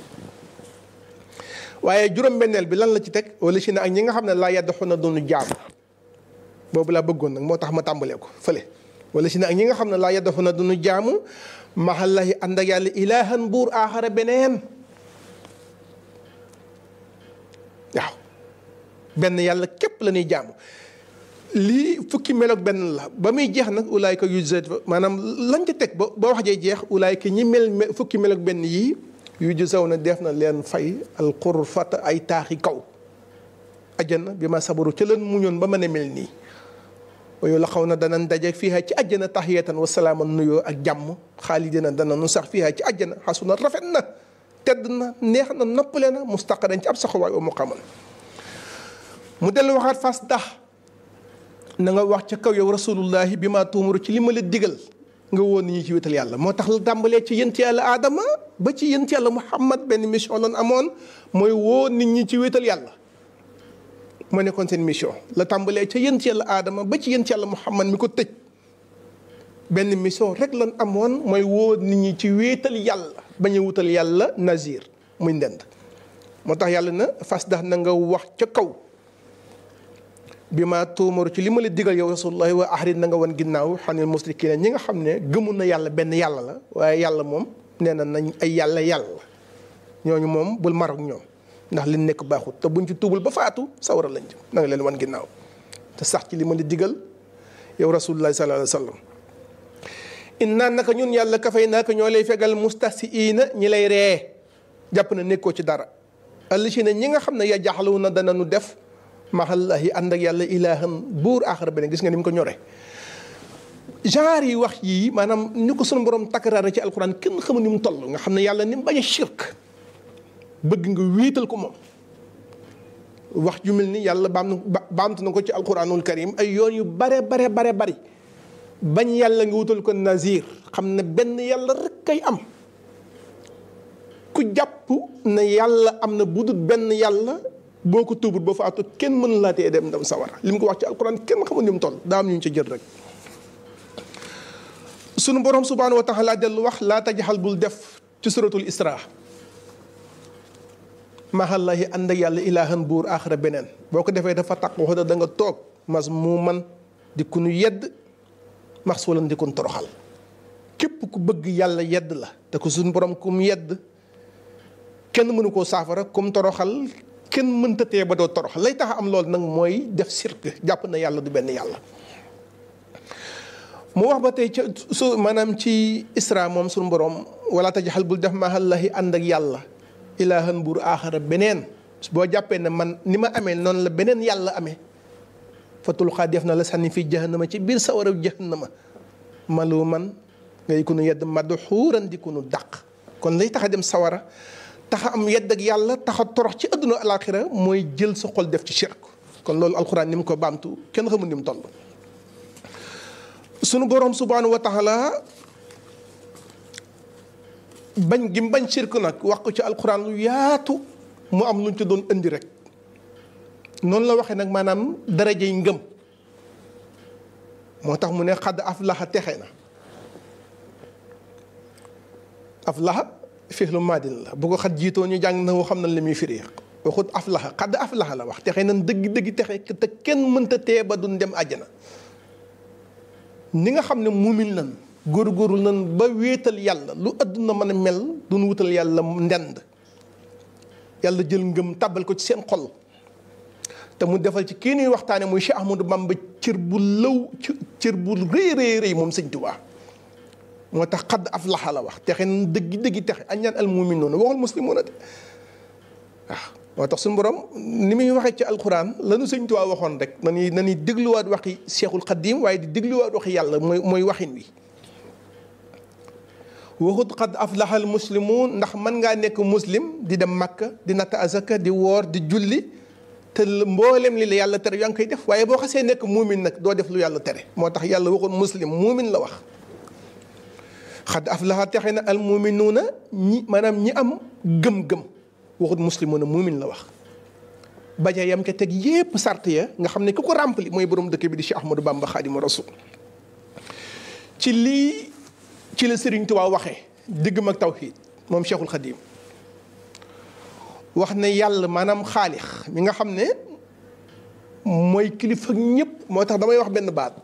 waaye juróom-benneel bi lan la ci teg wala si ne ak ñi nga xam ne laa yaddaxu na du nu jaam boobu laa bëggoon nag moo tax ma tàmbalee ko fële wala si ne ak ñi nga xam ne laa yaddaxu na du nu jaamu maxallahi ànd ak yàlla ilaahan buur aaxara beneen waaw benn yàlla képp la ñuy jaamu lii fukki meloog benn la ba muy jeex nag ulaayka yujzat maanaam lañ ca teg ba ba wax jee jeex ulaayka ñi mel fukki meloog benn yii yujzaw na def na leen fay alxurfata ay taaxi kaw ajjana bi ma sabaru ca leen muñoon ba mën a mel nii wayu la xaw na danañ daje fiiha ci ajjana taxiyatan wa salaaman nuyoo ak jàmm xaalidina dana nu sax fiiha ci ajjana xasuna rafet na tedd na neex na noppale na mustaqaran ci ab saxuwaay wa muqaman mu dellu waxaat fas dax na nga wax ca kaw yow rasulullahi bi maa tuumuru ci li ma la digal nga woon nit ñi ci wétal yàlla moo tax la tàmbalee ci yent yàlla aadama ba ci yent yàlla muhammad benn mission loon amoon mooy woo nit ñi ci wétal yàlla moo nekkoon seen mission la tàmbalee ca yent yàlla aadama ba ci yent yàlla muhammad mi ko tëj benn mission rek lan amoon mooy woo nit ñi ci wéetal yàlla bañ a wutal yàlla nazir muy ndend moo tax yàlla na fas dax na nga wax ca kaw bi ma tuumaru ci li ma la digal yow rasulullahi wa ahrid na nga wan ginnaaw xanil musrikiina ñi nga xam ne gëmul na yàlla benn yàlla la waaye yàlla moom nee na nañ ay yàlla yàlla ñooñu moom bul mar ak ñoom ndax li nekk baaxut te buñ ci tuubul ba faatu sawara lañ jëm na nga leen wan ginnaaw te sax ci li ma la digal yow rasulullahi sallallahu alayhi wa sallam inna naka ñun yàlla kafay naaka ñoo lay fegal mustahsiina ñi lay ree jàpp na nekkoo ci dara allazina ñi nga xam ne ya jaxlawu na dana nu def maxallahi ànd ak yàlla ilaahan buur aaxara beneen gis nga ni mu ko ñore genre yi wax yii maanaam ñu ko sunu borom takkaraare ci alquran kenn xamul ni mu toll nga xam ne yàlla ni mu bañ a shirk bëgg nga wéetal ko moom wax ju mel ni yàlla baam baamtu na ko ci alquranul karim ay yoon yu bare bare bare bari bañ yàlla nga wutal ko nazir xam ne benn yàlla rek kay am ku jàpp ne yàlla am na budut benn yàlla boo ko tuubut ba faatu kenn mën laa tee dem dem sawara li mu ko wax ci alquran kenn xamul ni mu toll daa am ñu ci jël rek sunu borom subhanahu wa taala dellu wax laa tajaxal bul def ci suratul isra maxallahi ànd ak yàlla ilaahan buur aaxara beneen boo ko defee dafa taq wax da nga toog mas mu man di ku nu yedd max walan di kun toroxal képp ku bëgg yàlla yedd la te ko sunu borom ku mu yedd kenn mënu koo saafara comme toroxal kenn mënta tee ba doo torox lay tax am loolu nag mooy def sirk jàpp na yàlla du benn yàlla. mu wax ba tey ca su maanaam ci Isra moom suñu borom wala tajaxal bul def maallahi ànd ak yàlla ilaahan buur aaxara beneen boo jàppee ne man ni ma amee noonu la beneen yàlla amee fatul xaa def na la sànni fii jahannama ci biir sawara jahannama malu man ngay ku nu yedd madu xuuran di ku nu dàq. kon lay tax a dem sawara tax a am yedd ak yàlla tax a torox ci àdduna alaaxira mooy jël sa xol def ci shirk. kon loolu alxuraan ni mu ko baamtu kenn xamul ni mu toll. sunu borom subhaanahu wa taala bañ gi mu bañ shirk nag wax ko ci alxuraan lu yaatu mu am luñ ci doon indi rek noonu la waxee nag maanaam darajey ngëm moo tax mu ne xadd aflaxa texe na. aflaxa fi'lu maadin la bu ko xat jiitoo ñu jàng na woo xam na li muy firi waxut aflaxa xadd aflaxa la wax texe nañ dëgg dëgg texe te kenn mënta tee ba duñ dem àjjana. ni nga xam ne muumin nan góorgóorlu nan ba wéetal yàlla lu àdduna mën a mel duñ wutal yàlla ndend yàlla jël ngëm tàbbal ko ci seen xol te mu defal ci kii nuy waxtaane muy Cheikh Ahmadou Bamba cër bu lëw cër bu rëy rëy rëy moom sëñ Tuubaa moo tax xadd aflaxa la wax texe na dëgg dëgg texe añaan al mu'minuuna waxul muslimuuna de waaw moo tax suñu borom ni muy waxee ci alquran lanu sëñ Tuubaa waxoon rek nañuy nañuy dégluwaat waxi Cheikhul Xadim waaye di dégluwaat waxi yàlla mooy mooy waxin wi waxut xadd aflaxa al muslimuun ndax mën ngaa nekk muslim di dem Makka di natt azaka di woor di julli te mboolem li la yàlla tere yaa ngi koy def waaye boo xasee nekk muumin nag doo def lu yàlla tere moo tax yàlla waxoon muslim muumin la wax xadd aflaxa texe na al muminuuna ñi maanaam ñi am gëm-gëm waxut muslimuuna muumin la wax baja yam ca teg yépp sart ya nga xam ne ku ko rempli mooy borom dëkk bi di Cheikh Ahmadou Bamba Xaadimu Rasuul ci lii ci la Sëriñ Tuubaa waxee diggam ak tawxiid moom Cheikhul Xadim wax ne yàlla maanaam xaalix mi nga xam ne mooy kilifa ñëpp moo tax damay wax benn baat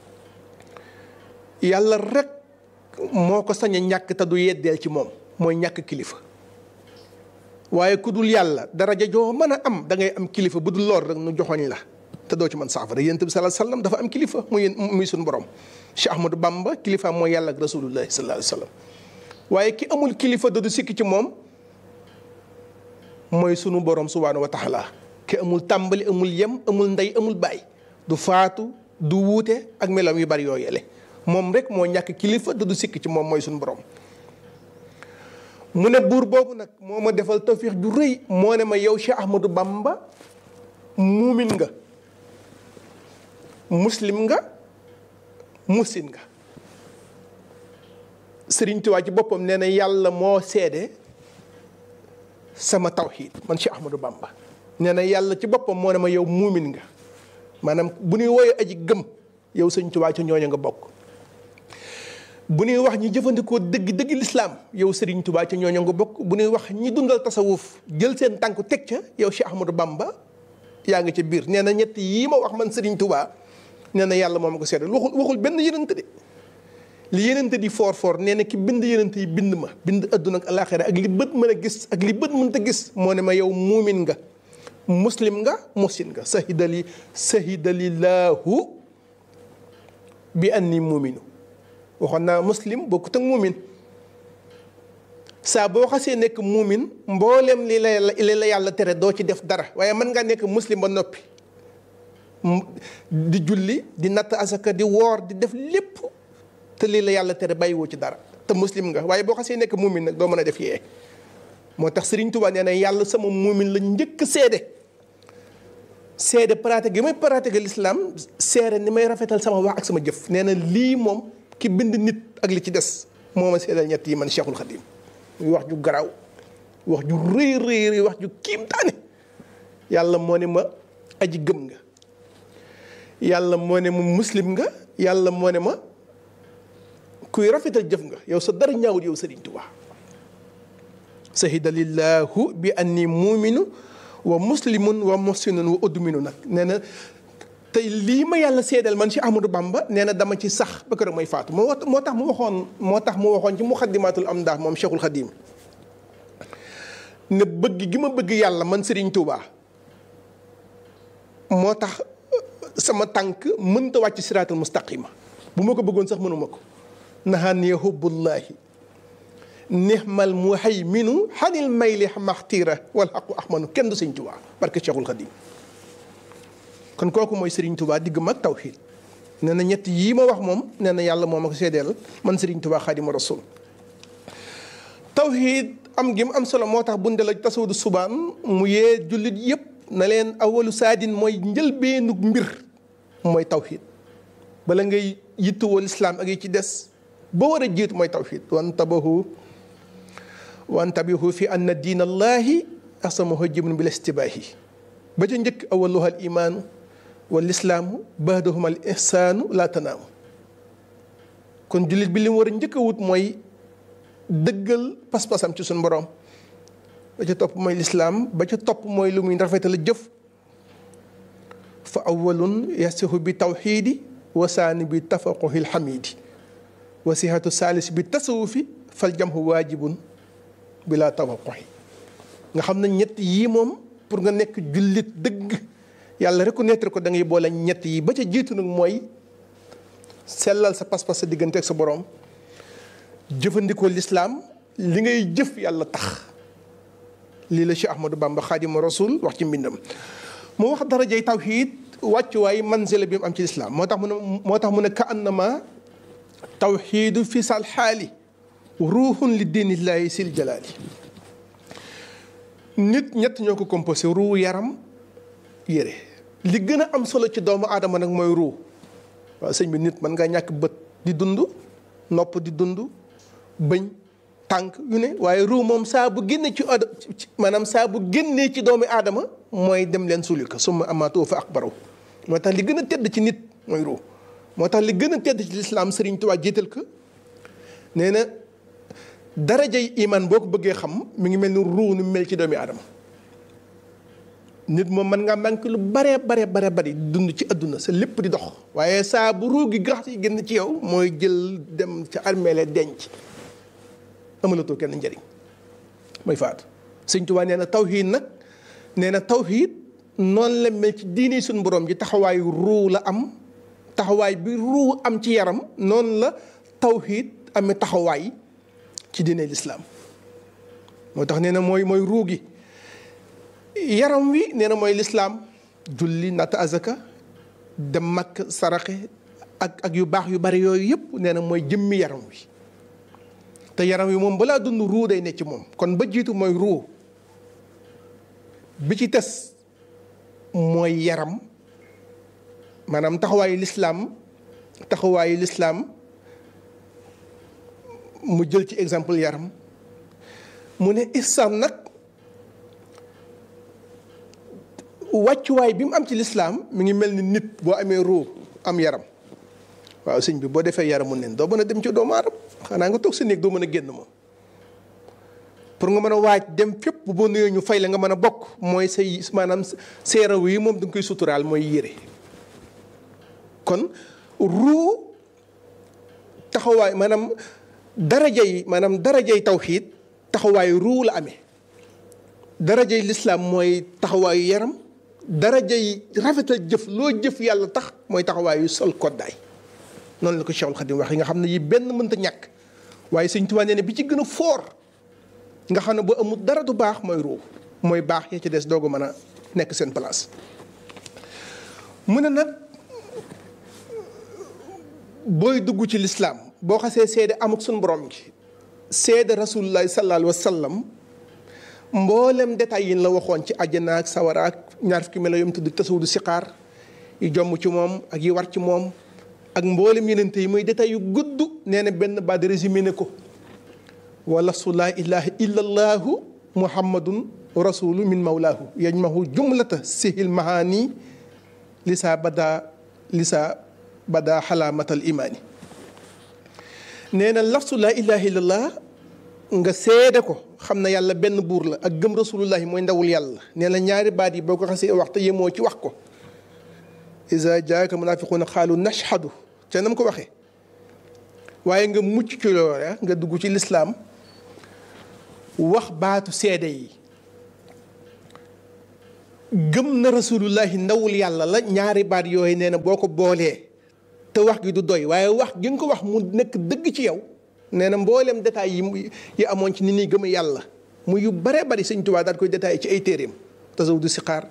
yàlla rek moo ko sañ a ñàkk te du yeddeel ci moom mooy ñàkk kilifa waaye ku dul yàlla daraja joo mën a am da ngay am kilifa bu dul lool rek nu joxoñ la te doo ci mën saafara yonent bi sallallahu alayhi wasallam dafa am kilifa muy muy suñu borom Cheikh Ahmadou Bamba kilifa mooy yàlla ak rasulullahi sallallahu alayhi wasallam waaye ki amul kilifa da du sikki ci moom mooy sunu borom subhaanahu wa taala ki amul tàmbali amul yem amul ndey amul baay du faatu du wuute ak meloom yu bari yooyu yële moom rek moo ñàkk kilifa da du sikki ci moom mooy sunu borom. mu ne buur boobu nag moo ma defal tawfiix ju rëy moo ne ma yow Cheikh Ahmadou Bamba muumin nga muslim nga musin nga Sëriñ Tuubaa ci boppam nee na yàlla moo seede sama tawxiid man Cheikh Ahmadou Bamba nee na yàlla ci boppam moo ne ma yow muumin nga maanaam bu ñuy wooyee aji gëm yow Sëriñ Tuubaa ci ñooñu nga bokk bu ñuy wax ñi jëfandikoo dëgg dëgg lislaam yow Sëriñ Tuubaa ci ñooñu nga bokk bu ñuy wax ñi dundal tasawuf jël seen tànk teg ca yow Cheikh Ahmadou Bamba yaa ngi ca biir nee na ñett yii ma wax man Sëriñ Tuubaa nee na yàlla moo ma ko seede waxul waxul benn yenente de li yenente di foor foor nee na ki bind yenente yi bind ma bind adduna ak alaxira ak li bët mën a gis ak li bët mënta gis moo ne ma yow muumin nga muslim nga musin nga sahidali sahidalillahu bi anni muuminu waxoon naa muslim bokkut ak muumin saa boo xasee nekk muumin mboolem li la li la yàlla tere doo ci def dara waaye mën ngaa nekk muslim ba noppi di julli di natt asaka di woor di def lépp te lii la yàlla tere bàyyiwoo ci dara te muslim nga waaye boo xasee nekk muumin nag doo mën a def yee moo tax Sëriñ Tuubaa nee na yàlla sama muumin la njëkk seede seede pratique gi may pratique l'islam seede ni may rafetal sama wax ak sama jëf nee na lii moom ki bind nit ak li ci des moo ma seedal ñett yi man Cheikhul Khadim muy wax ju garaaw wax ju rëy rëy rëy wax ju kiimtaane yàlla moo ne ma aji gëm nga yàlla moo ne ma muslim nga yàlla moo ne ma kuy rafetal jëf nga yow sa dara ñaawut yow Sëriñ Tuubaa sahidalillahu bi anni muuminu wa muslimun wa muhsinun wa udminu nag nee na tey lii ma yàlla seedal man ci Ahmadou Bamba nee na dama ci sax ba keroog may faatu moo moo tax mu waxoon moo tax mu waxoon ci muxaddimatul amdah moom Cheikhul Khadim ne bëgg gi ma bëgg yàlla man Serigne Touba moo tax sama tànk mënta wàcc siraatal mustaqima bu ma ko bëggoon sax mënuma ko nahaan ya hubbullahi nihmal muhayminu xanil mayli maxtiira wal xaqu ahmanu kenn du Serigne Touba barke Cheikhul Khadim kon kooku mooy Serigne Touba digg mag tawxiid nee na ñett yii ma wax moom nee na yàlla moo ma ko seedeel man Serigne Touba Xaadimu Rasuul tawxiid am gi mu am solo moo tax bunde la tasawudu subaan mu yee jullit yépp na leen awalu saadin mooy njëlbeenu mbir mooy tawxiid bala ngay yittuwoo lislaam ak yi ci des ba war a jiitu mooy tawxiid wantabahu wantabihu fi anna diina allahi asamahu jibnu bil istibaahi ba ca njëkk awaluha al imaanu wal islaamu baadahuma al ihsaanu laa tanaamu kon jullit bi li mu war a njëkk a wut mooy dëggal pas-pasam ci suñu borom ba ca topp mooy lislaam ba ca topp mooy lu muy rafetal jëf fa awalun yasihu bi tawxiidi wa saani bi tafaquhi lxamiidi wa sihatu saalis bi tasawufi fal jamhu waajibun bila tawaquhi nga xam ne ñett yii moom pour nga nekk jullit dëgg yàlla reconnaître ko da ngay boole ñett yi ba ca jiitu nag mooy sellal sa pas-pas sa diggante ak sa borom jëfandikoo lislaam li ngay jëf yàlla tax lii la Cheikh Ahmadou Bamba Xaadimu Rasuul wax ci mbindam mu wax darajay tawxiid wàccuwaay manzila bi mu am ci lislaam moo tax mu ne moo tax mu ne ka annama tawxiidu fi sal xaali ruuxun li diinillaahi sil jalaali nit ñett ñoo ko composé ruu yaram yére li gën a am solo ci doomu aadama nag mooy ruu waaw sëñ bi nit mën ngaa ñàkk bët di dund nopp di dund bëñ tànk yu ne waaye ruu moom saa bu génnee ci maanaam saa bu génnee ci doomu aadama mooy dem leen sulli ko summa amaatoo fa akbaraw moo tax li gën a tedd ci nit mooy ruu moo tax li gën a tedd ci lislaam Sëriñ Tuubaa jiital ko nee na darajay iman boo ko bëggee xam mi ngi mel ni ruu ni mel ci doomu aadama nit moom mën ngaa manqué lu bare bare bare bari dund ci adduna sa lépp di dox waaye saa bu ruu gi gax yi génn ci yow mooy jël dem ca armeele denc amalatoo kenn njëriñ mooy faatu Sëñ Tuubaa nee na tawhiid nag nee na tawhiid noonu la mel ci diini suñu borom ji taxawaayu ruu la am taxawaay bi ruu am ci yaram noonu la tawhiid amee taxawaay ci diine lislaam moo tax nee na mooy mooy ruu gi yaram wi nee na mooy lislaam julli natt azaka dem makk saraxe ak ak yu baax yu bari yooyu yëpp nee na mooy jëmmi yaram wi te yaram wi moom balaa dund ruu day ne ci moom kon ba jiitu mooy ruu bi ci tes mooy yaram maanaam taxawaayu lislaam taxawaayu lislaam mu jël ci exemple yaram mu ne islam nag wàccuwaay bi mu am ci lislaam mi ngi mel ni nit boo amee ruu am yaram waaw sëñ bi boo defee yaramu nen doo mën a dem ci doomu aadama xanaa nga toog sa néeg doo mën a génn moom pour nga mën a waaj dem fépp boo nuyoo ñu fay la nga mën a bokk mooy say maanaam seeraw yi moom da nga koy suturaal mooy yére kon ruu taxawaay maanaam daraja yi maanaam darajay tawxiid taxawaayu ruu la amee darajay lislaam mooy taxawaayu yaram darajay rafetal jëf loo jëf yàlla tax mooy taxawaayu sol koddaay noonu la ko Cheikhul Khadim wax yi nga xam ne yi benn mënta ñàkk waaye Sëñ Tuubaa nee ne bi ci gën a foor nga xam ne bu amul dara du baax mooy ruu mooy baax ya ci des doogu mën a nekk seen place mu ne nag booy dugg ci lislaam boo xasee seede amuk suñu borom gi seede rasulullahi sallallahu alayhi wa sallam mboolem détails yi la waxoon ci àjjana ak sawara ak ñaar fukki melo yom tudd tasawudu siqaar yi jomm ci moom ak yi war ci moom ak mboolem yenente yi muy détails yu gudd nee na benn baat de résumé ne ko wala su laa ilaha illa allahu muhammadun rasulu min mawlaahu yajmahu jumlata sihil mahani li saa bada li saa bada xalaamatal imaani nee na lafsu laa ilaha illallah nga seede ko xam na yàlla benn buur la ak gëm rasulullahi mooy ndawul yàlla nee na ñaari baat yi boo ko xasee wax te yemoo ci wax ko iza jaaka munafiquuna xaalu nashhadu te nam ko waxee waaye nga mucc ci loola nga dugg ci lislaam wax baatu seede yi gëm na rasulullahi ndawul yàlla la ñaari baat yooyu nee na boo ko boolee te wax gi du doy waaye wax gi nga ko wax mu nekk dëgg ci yow nee na mbooleem détails yi yi amoon ci ni ñuy gëm yàlla mu yu bare bari Sëñ Tuubaa daal koy détaillé ci ay téeréem Tazawudu Siqaar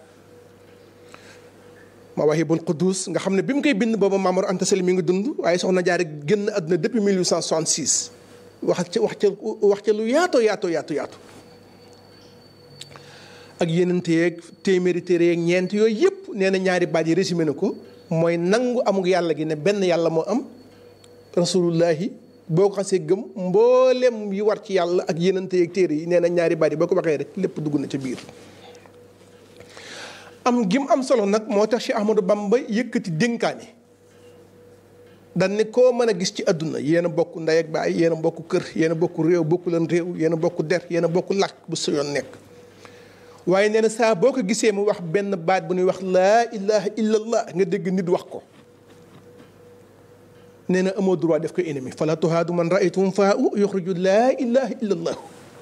Mawaahibul Quddus nga xam ne bi mu koy bind booba Maam Mor Anta Sali mi ngi dund waaye soxna Jaara génn àdduna depuis mille huit cent soixante-six wax ca wax ca wax ca lu yaatoo yaatoo yaatu yaatu ak yeneen yeeg téeméeri téere yeeg ñeent yooyu yëpp nee na ñaari baat yi résumé na ko mooy nangu amug yàlla gi ne benn yàlla moo am rasulullahi boo ko xasee gëm mboolem yi war ci yàlla ak yeneen yeeg téere yi nee na ñaari baat yi boo ko waxee rek lépp dugg na ca biir. am gim am solo nag moo tax Cheikh Ahmadou Bamba yëkkati dénkaane dan ne koo mën a gis ci àdduna yéen a bokk ndey ak baay yéen a bokk kër yéen a bokk réew bokku leen réew yéen a bokk der yéen a bokk làkk bu sa yoon nekk. waaye nee na saa boo ko gisee mu wax benn baat bu ñuy wax laa ilaha illallah nga dégg nit wax ko nee na amoo droit def ko ennemi fala tuhaadu man raaytum faa u yuxriju laa ilaha illallah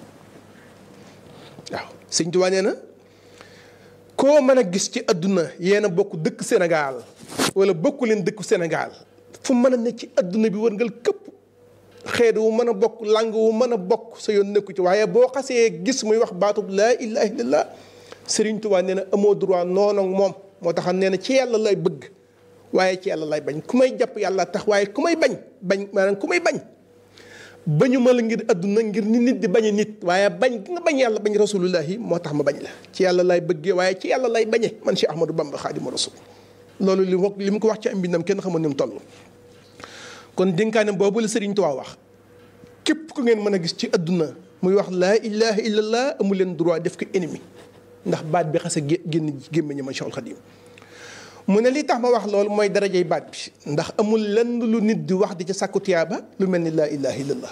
waaw Sëñ Tuubaa nee na koo mën a gis ci àdduna yéen a bokk dëkk Sénégal wala bokku leen dëkku Sénégal fu mën a ne ci àdduna bi wërngal këpp xeet wu mën a bokk lang wu mën a bokk sa yoon nekku ci waaye boo xasee gis muy wax baatub laa ilaha illallah Sëriñ Tuubaa nee na amoo droit noonu ak moom moo tax nee na ci yàlla lay bëgg waaye ci yàlla lay bañ ku may jàpp yàlla tax waaye ku may bañ bañ maanaam ku may bañ bañu ma la ngir àdduna ngir ni nit di bañe nit waaye bañ gi nga bañ yàlla bañ rasulullahi moo tax ma bañ la ci yàlla lay bëggee waaye ci yàlla lay bañe man Cheikh Ahmadou Bamba Xaadimu Rasuul loolu li mu li mu ko wax ci am mbindam kenn xamul ni mu toll kon dénkaane boobu la Sëriñ Tuubaa wax képp ku ngeen mën a gis ci àdduna muy wax laa ilaha illallah amu leen droit def ko ennemi ndax baat bi xase génn gémmiñu ma Cheikhul Xadim mu ne li tax ma wax loolu mooy darajay baat bi ndax amul lenn lu nit di wax di ca sàkku tiyaaba lu mel ni laa ilaha illallah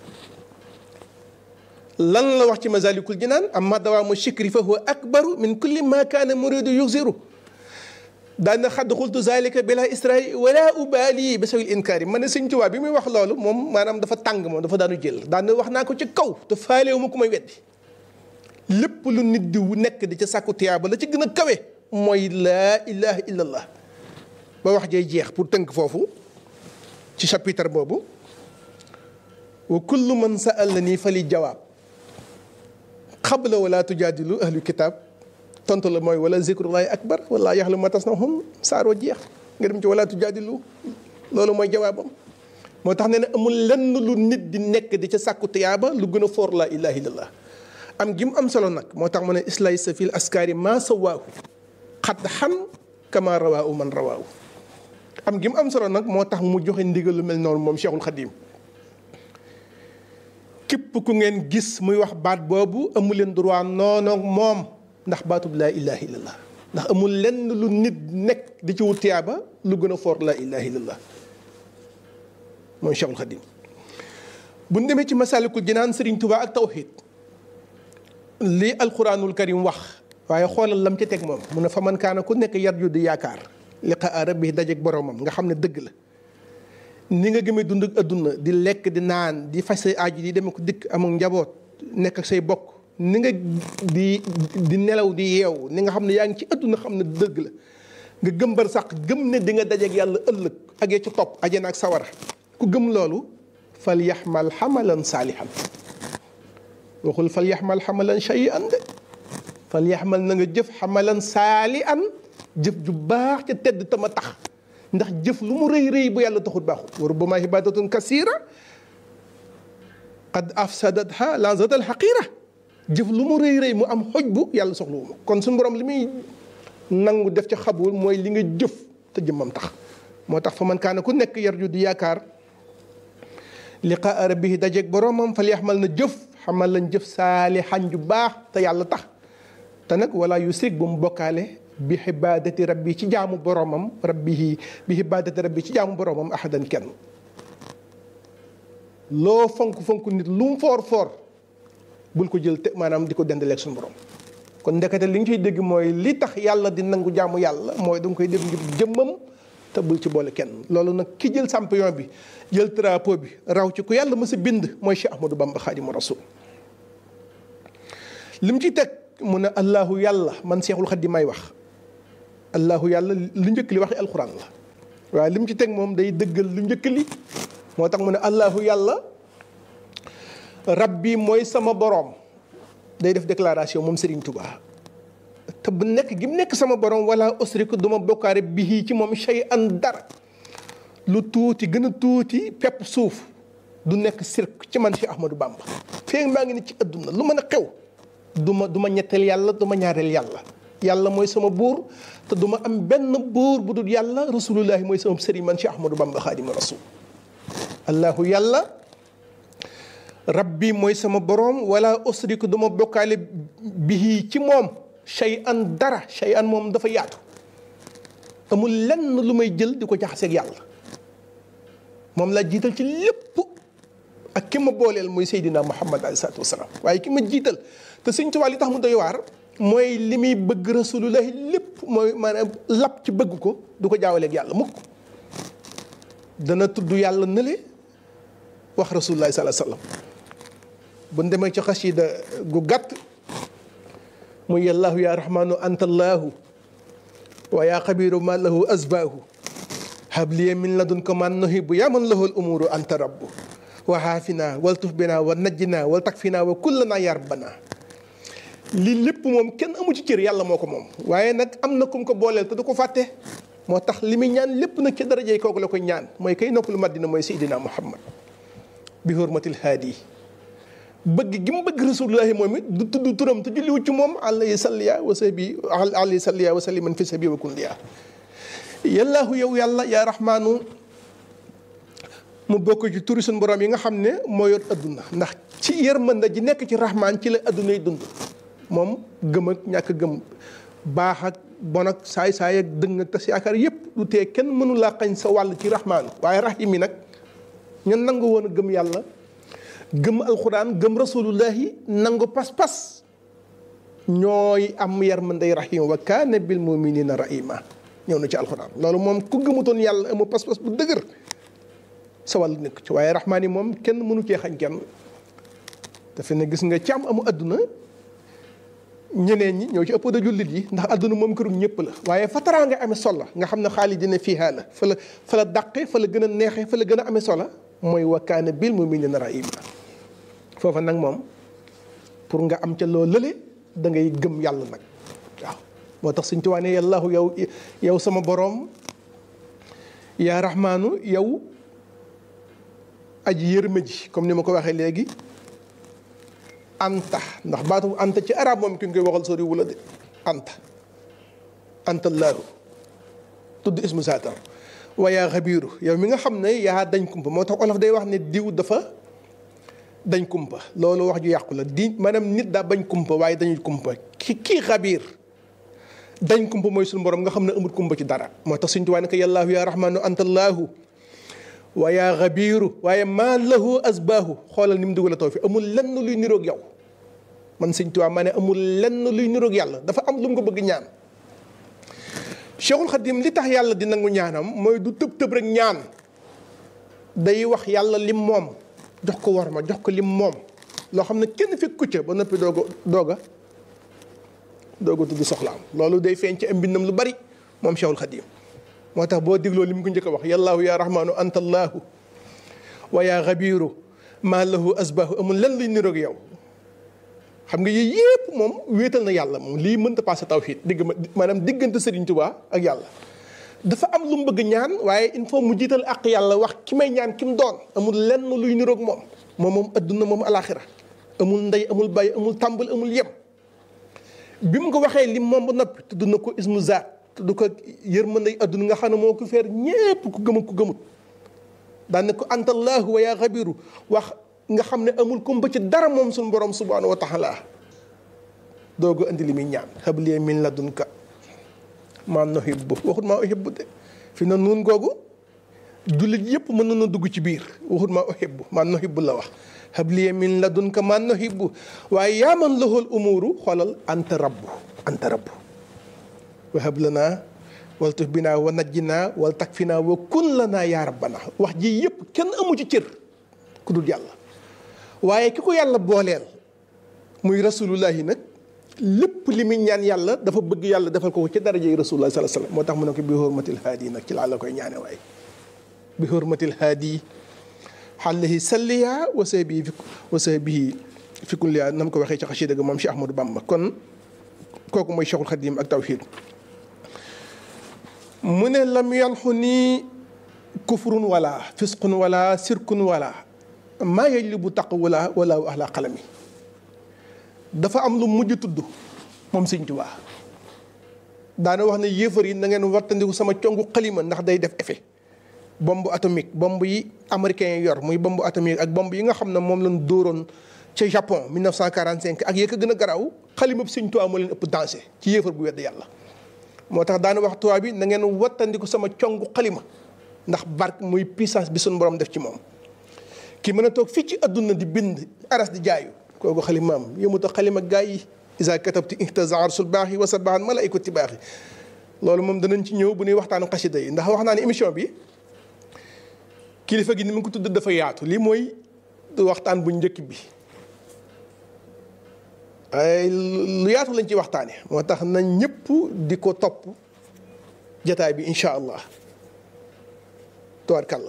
lan la wax ci Masaalikul Jinaan amma dawaamu shikri fa huwa akbaru min kulli ma kaana muridu yuxziru daana xadd xultu zalika bila israi wala ubali ba sawil inkaari man ne Sëñ Tuubaa bi muy wax loolu moom maanaam dafa tàng moom dafa daanu jël daana wax naa ko ci kaw te faalewu ma ku may weddi lépp lu nit di nekk di ca sàkku tiyaaba la ci gën a kawe mooy laa ilaha illallah ba wax jay jeex pour tënk foofu ci chapitre boobu wa kullu man sa'alani fali jawaab qabla wala tujaadilu ahlu kitaab tontu la mooy wala zikrullahi akbar wala yaxlu ma tasnahum saaroo jeex nga dem ci wala tujaadilu loolu mooy jawaabam moo tax nee na amul lenn lu nit di nekk di ca sàkku tiyaaba lu gën a foor laa ilaha illallah am gi mu am solo nag moo tax mu ne islay sa fil askari ma sawaahu xat xan kama rawaahu man rawaahu am gi mu am solo nag moo tax mu joxe ndigal lu mel noonu moom Cheikhul Khadim képp ku ngeen gis muy wax baat boobu amu leen droit noonu moom ndax baatub laa ilaha illallah ndax amul lenn lu nit nekk di ci wut tiyaaba lu gën a foor laa ilaha illallah mooy Cheikhul Khadim bu ñu demee ci Masaalikul Jinaan Sëriñ Tuubaa ak tawxiid lii alquranul karim wax waaye xoolal lam ci teg moom mu ne fa man kaana ku nekk yarju di yaakaar liqaa rabbi dajeek boromam nga xam ne dëgg la ni nga gëmee dund ak adduna di lekk di naan di faj say aji di demee ko dikk amul njaboot nekk ak say bokk ni nga di di nelaw di yeew ni nga xam ne yaa ngi ci adduna xam ne dëgg la nga gëm bar sax gëm ne di nga dajeek yàlla ëllëg ak ya ci topp ajana ak sawara ku gëm loolu fal yaxmal xamalan saalihan waxul fal yaxmal xamalan shay'an de fal yaxmal na nga jëf xamalan saalihan jëf ju baax ca tedd tama tax ndax jëf lu mu rëy rëy bu yàlla taxut baaxut wa rubbama ibadatun kasira qad afsadatha lanzatal xaqira jëf lu mu rëy rëy mu am xoj bu yàlla soxlawu ma kon suñu borom li muy nangu def ca xabul mooy li nga jëf te jëmmam tax moo tax fa man kaana ku nekk yarju di yaakaar liqaa rabbihi dajeeg boromam fal yaxmal na jëf xamal lañ jëf saalihan ju baax te yàlla tax te nag wala yusrik bu mu bokkaale bi xibaadati rabbi ci jaamu boromam rabbihi bi xibaadati rabbi ci jaamu boromam ahadan kenn loo fonk fonk nit lu mu foor foor bul ko jël te maanaam di ko dendaleeg suñu borom kon ndekete li nga ciy dégg mooy li tax yàlla di nangu jaamu yàlla mooy da nga koy def ngir jëmmam te bul ci boole kenn loolu nag ki jël champion bi jël drapeau bi raw ci ku yàlla mës a bind mooy Cheikh Ahmadou Bamba Xaadimu Rasuul li mu ciy teg mu ne allahu yàlla man Seexul Xadiim may wax allahu yàlla lu njëkk li waxi alxuraan la waaye li mu ci teg moom day dëggal lu njëkk li moo tax mu ne allahu yàlla rabbi mooy sama boroom day def déclaration moom Serigne Touba te bu nekk gi mu nekk sama boroom wala usriku duma bokkaare bihi ci moom shay'an dara lu tuuti gën a tuuti pepp suuf du nekk sirk ci man Cheikh Ahmadou Bamba feeg maa ngi ni ci adduna lu mën a xew du ma du ma ñetteel yàlla du ma ñaareel yàlla yàlla mooy sama buur te du ma am benn buur bu dul yàlla rasulullahi mooy sama sëriñ man Cheikh Ahmadou Bamba xaadima rasul allahu yàlla rabbi mooy sama boroom wala usriku du ma bokkaale bihi ci moom shay'an dara shay'an moom dafa yaatu amul lenn lu may jël di ko jaxaseeg yàlla moom laa jiital ci lépp ak ki ma booleel mooy Seydina Muhammad alayhi salaatu wasalaam waaye ki ma jiital te Sëñ Tuubaa li tax mu doy waar mooy li muy bëgg rasulullahi lépp mooy maanaam lap ci bëgg ko du ko jaawaleeg yàlla mukk dana tudd yàlla nële wax rasulullahi sallallahu alayhi wasallam bu ñu demee ci xasida gu gàtt muy yàllaahu yaa rahmaanu anta allaahu wa yaa xabiiru ma lahu asbaahu habliya min ladunka man nuhibbu yaa man lahu al umuuru anta rabbu wa haafina wal tuf bina wa najjina wal takfina wa kullana ya rabbana lii lépp moom kenn amu ci cër yàlla moo ko moom waaye nag am na kum ko booleel te du ko fàtte moo tax li muy ñaan lépp nag ci darajey kooku la koy ñaan mooy kay noppalu Madina mooy Seydina Muhammad bi hurmatil haadi bëgg gi mu bëgg rasulullahi moom it du tudd turam te julliwu ci moom alayhi salliya wa sahbi alayhi salliya wa salliman fi sabi wa kundiya yàllaahu yow yàlla yaa rahmaanu mu bokk ci turi suñu borom yi nga xam ne moo yor adduna ndax ci yërmande ji nekk ci rahmaan ci la adduna yi dund moom gëm ak ñàkk gëm baax ak bon ak saay-saay ak dëng ak tas yaakaar yépp du tee kenn mënu laa xañ sa wàll ci rahmaan waaye rahim yi nag ñun nangu woon a gëm yàlla gëm alxuraan gëm rasulullahi nangu pas-pas ñooy am yërmandey rahim wa kaana bil muminina rahima ñëw na ci alxuraan loolu moom ku gëmutoon yàlla amu pas-pas bu dëgër sa wàll nekk ci waaye rahmaan yi moom kenn mënu cee xañ kenn dafa ne gis nga càmm amu adduna ñeneen ñi ñoo ci ëpp da jullit yi ndax adduna moom kërum ñëpp la waaye fa taraa nga amee solo nga xam ne xaalidina fiihaa la fa la fa la dàqe fa la gën a neexee fa la gën a amee solo mooy wa kaana bil mu'miniina rahiima foofa nag moom pour nga am ca loo lële da ngay gëm yàlla nag waaw moo tax suñ tuwaa ne yàllaahu yow yow sama boroom yaa rahmaanu yow aji yërme ji comme ni ma ko waxee léegi anta ndax baatu anta ci arab moom ki ñu koy waxal sori wula de anta anta laahu tudd ismu saatar wa yaa xabiiru yow mi nga xam ne yaa dañ kumpa moo tax olof day wax ne diw dafa dañ kumpa loolu wax ju yàqu la di maanaam nit daa bañ kumpa waaye dañuy kumpa ki kii xabiir dañ kumpa mooy suñu borom nga xam ne amul kumpa ci dara moo tax suñu tuwaay ne ko yàllaahu yaa rahmaanu anta laahu wa yaa xabiiru waaye maa lahu asbaahu xoolal ni mu dugal a taw fi amul lenn luy niroog yow man sëñ Tuubaa maa ne amul lenn luy niroog yàlla dafa am lu mu ko bëgg ñaan Cheikhul Khadim li tax yàlla di nangu ñaanam mooy du tëb tëb rek ñaan day wax yàlla lim moom jox ko war ma jox ko lim moom loo xam ne kenn fekk ku ca ba noppi doog a doog a doog a tudd soxlaam loolu day feeñ ci am mbindam lu bari moom Cheikhul Khadim moo tax boo dégloo li mu ko njëkk a wax yàllaahu yaa rahmaanu anta allaahu wa yaa xabiiru maa lahu asbaahu amul lenn luy niroog yow xam nga yii yépp moom wéetal na yàlla moom lii mënta passé tawhiid digg maanaam diggante Serigne Touba ak yàlla dafa am lu mu bëgg ñaan waaye il faut mu jiital ak yàlla wax ki may ñaan ki mu doon amul lenn luy niroog moom moom moom adduna moom alaaxira amul ndey amul bàyyi amul tàmbal amul yem bi mu ko waxee lim moom ba noppi tudd na ko ismu zaat tudd ko yërmande adduna nga xam ne moo ko feer ñépp ku gëm ak ku gëmut daan ne ko antallaahu wa yaa xabiru wax nga xam ne amul kumpa ci dara moom suñu borom subhaanahu wa taala dooga indi li muy ñaan habliya min ladunka maa nuhibbu waxut maa uhibbu de fi na nuun googu jullit yëpp mën nañu dugg ci biir waxut maa uhibbu maa nuhibbu la wax habliya min ladunka maa nuhibbu waaye yaa man lahul umuuru xoolal anta rabbu anta rabbu wa hab lanaa wal tuf binaa wa najjinaa wal takfinaa wa kun lanaa yaa rabbana wax ji yëpp kenn amu ci cër ku dul yàlla waaye ki ko yàlla booleel muy rasulullahi nag lépp li muy ñaan yàlla dafa bëgg yàlla defal ko ci darajay rasulullah sallallahu alayhi wasallam moo tax mu ne ko bi hurmatil haadi nag ci laa la koy ñaane waaye bi hurmatil haadi xallahi salliya wa sahbihi wa sahbihi fi kulliya nam ko waxee ci xasida ga moom Cheikh Ahmadou Bamba kon kooku mooy Cheikhul Khadim ak tawhid mu ne lam yalxu nii kufrun wala fisqun wala sirkun wala maa yajlibu taqwala wala ahla qalami dafa am lu mujj tudd moom Sëñ Tuubaa daana wax ne yéefar yi na ngeen wattandiku sama congu xalima ndax day def effet bombe atomique bombe yi américains yi yor muy bombe atomique ak bombe yi nga xam ne moom lañ dóoroon ca Japon mille neuf cent quarante-cinq ak yee ko gën a garaaw xalima bi Sëñ Tuubaa moo leen ëpp danger ci yéefar bu wedd yàlla moo tax daana wax tubaab bi na ngeen wattandiku sama congu xalima ndax barke muy puissance bi suñu borom def ci moom ki mën a toog fii ci adduna di bind aras di jaayu kooku xalimaam yëmuta xalima gaa yi isa katabti ihtaza arsul baaxi wa sabahan malaikati baaxi loolu moom danañ ci ñëw bu ñuy waxtaanu xasida yi ndax wax naa ne émission bi kilifa gi ni mu ko tudd dafa yaatu lii mooy waxtaan bu njëkk bi ay lu yaatu lañ ci waxtaane moo tax nañ ñëpp di ko topp jataay bi incha allah tubaarkàlla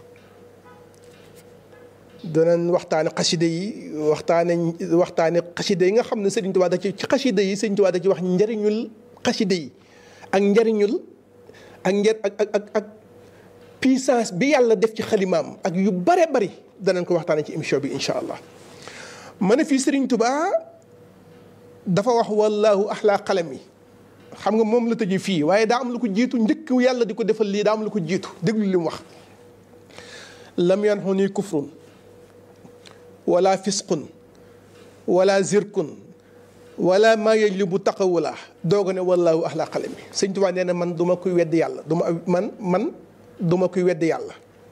danañ waxtaane xasida yi waxtaane waxtaane xasida yi nga xam ne Sëriñ Tuubaa da ci ci xasida yi Sëriñ Tuubaa da ci wax njariñul xasida yi ak njariñul ak njar ak ak ak ak puissance bi yàlla def ci xalimaam ak yu bare bari danañ ko waxtaane ci émission bi incha allah ma ne fii Sëriñ Tuubaa dafa wax wallaahu axlaa xalam yi xam nga moom la tëjee fii waaye daa am lu ko jiitu njëkk yàlla di ko defal lii daa am lu ko jiitu déglu li mu wax lam yanxu nii kufrun wala fisqun wala zirkun wala maa yajlibu taqawula dooga ne wallaahu axlaa xalam yi Sëñ Tuubaa nee na man du ma koy wedd yàlla du ma man man du ma koy wedd yàlla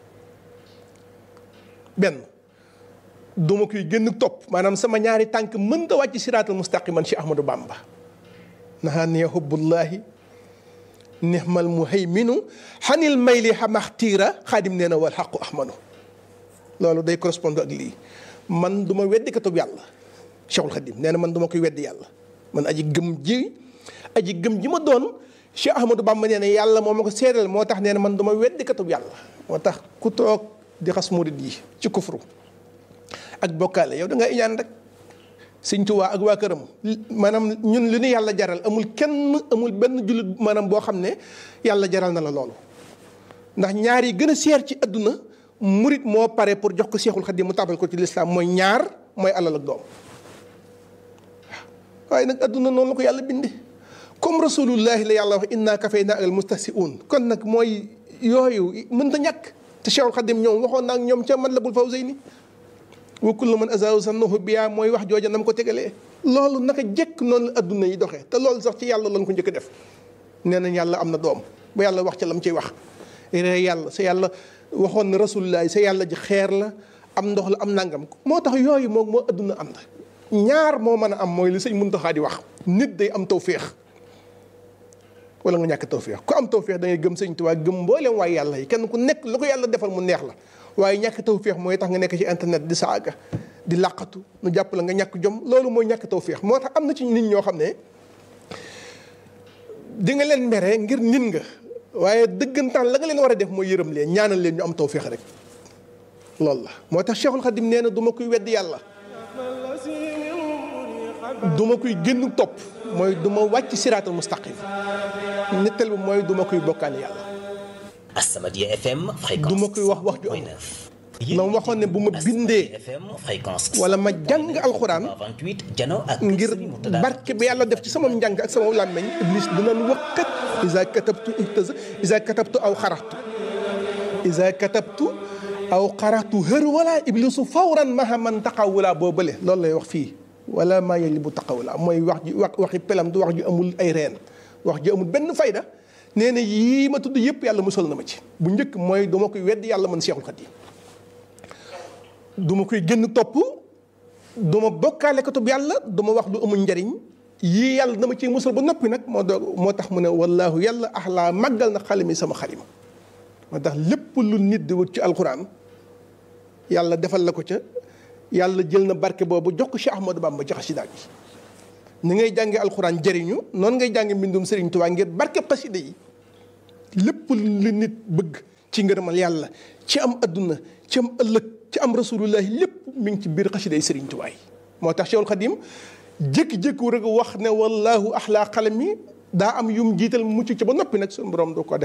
benn du ma koy gën topp maanaam sama ñaari tànk mënta wàcc siraatal mustaqiman ci Ahmadou Bamba nahaaniya hubbullaahi nihmal muhayminu xanil mayli xamaxtiira xaadim nee na wal xaqu ahmadu loolu day correspond ak lii man du ma weddi katub yàlla Cheikhul Khadim nee na man du ma koy weddi yàlla man aji gëm ji aji gëm ji ma doon Cheikh Ahmadou Bamba nee na yàlla moo ma ko seedal moo tax nee na man du ma weddi katub yàlla moo tax ku toog di xas murid yi ci kufru ak bokkaale yow da nga iñaan rek Sëñ Tuubaa ak waa këram maanaam ñun li ñu yàlla jaral amul kenn amul benn jullit maanaam boo xam ne yàlla jaral na la loolu ndax ñaar yi gën a seer ci adduna murit moo pare pour jox ko Seexul Xadiim mu tabal ko ci lislaam mooy ñaar mooy alal ak doom waaye nag adduna noonu la ko yàlla binde comme rasulullahi la yàlla wax inna kafayna al mustahsi'un kon nag mooy yooyu mënta ñàkk te Seexul Xadiim ñoom waxoon naa ak ñoom ca Matlabul Fawzayni wa kullu man azaahu zannahu biya mooy wax jooja nam ko tegalee loolu naka jekk noonu la adduna yi doxee te loolu sax ci yàlla lañ ko njëkk a def nee nañ yàlla am na doom ba yàlla wax ca lam ciy wax ree yàlla sa yàlla waxoon na rasulullah sa yàlla ji xeer la am ndox la am nangam moo tax yooyu moom moo adduna am na ñaar moo mën a am mooy li sëñ Muntaxa di wax nit day am tawféex wala nga ñàkk tawféex ku am tawféex da ngay gëm sëñ Tuubaa gëm mboolem waaye yàlla yi kenn ku nekk lu ko yàlla defal mu neex la waaye ñàkk tawféex mooy tax nga nekk ci internet di saaga di làqatu nu jàpp la nga ñàkk jom loolu mooy ñàkk tawféex moo tax am na ci nit ñoo xam ne di nga leen mere ngir nit nga waaye dëggantaan la nga leen war a def mooy yërëm leen ñaanal leen ñu am tawféex rek loolu la moo tax Cheikhul Khadim nee na du ma koy weddi yàlla du ma koy génn topp mooy du ma wàcc siraatal mustaqim ñetteel bi mooy du ma koy bokkaale yàlla As-Samadiyya F M fréquence du ma koy wax wax ju am la ma waxoon ne bu ma bindee wala ma jàng alxuraan ngir barke bi yàlla def ci sama njàng ak sama làmmeñ iblis dinañ waqat isa katabtu ihtaza isa katabtu aw xaraxtu isa katabtu aw xaraxtu hër wala iblisu fawran maha man taqawula boo bële loolu lay wax fii wala maa yeli bu taqawula mooy wax ji wax waxi pelam du wax ju amul ay reen wax ji amul benn fayda nee na yii ma tudd yëpp yàlla musal na ma ci bu njëkk mooy duma koy weddi yàlla man Seexul Xadiim duma koy génn topp duma bokkaale ko tub yàlla duma wax lu amul njariñ yii yàlla dama ciy musal ba noppi nag moo doog moo tax mu ne wallaahu yàlla axlaa màggal na xalimi sama xalima moo tax lépp lu nit di wut ci alxuraan yàlla defal la ko ca yàlla jël na barke boobu jox ko Cheikh Ahmadou Bamba ci xasida gi ni ngay jànge alxuraan jëriñu noonu ngay jànge mbindum Serigne Touba ngir barkeb xasida yi lépp li nit bëgg ci ngërëmal yàlla ci am adduna ci am ëllëg ci am rasulullahi lépp mi ngi ci biir xasida yi Serigne Touba yi moo tax Cheikhul Khadim jékki-jékki rek wax ne wallahu axlaa xalam yi daa am yum jiital mucc ci ba noppi nag suñu borom doo ko def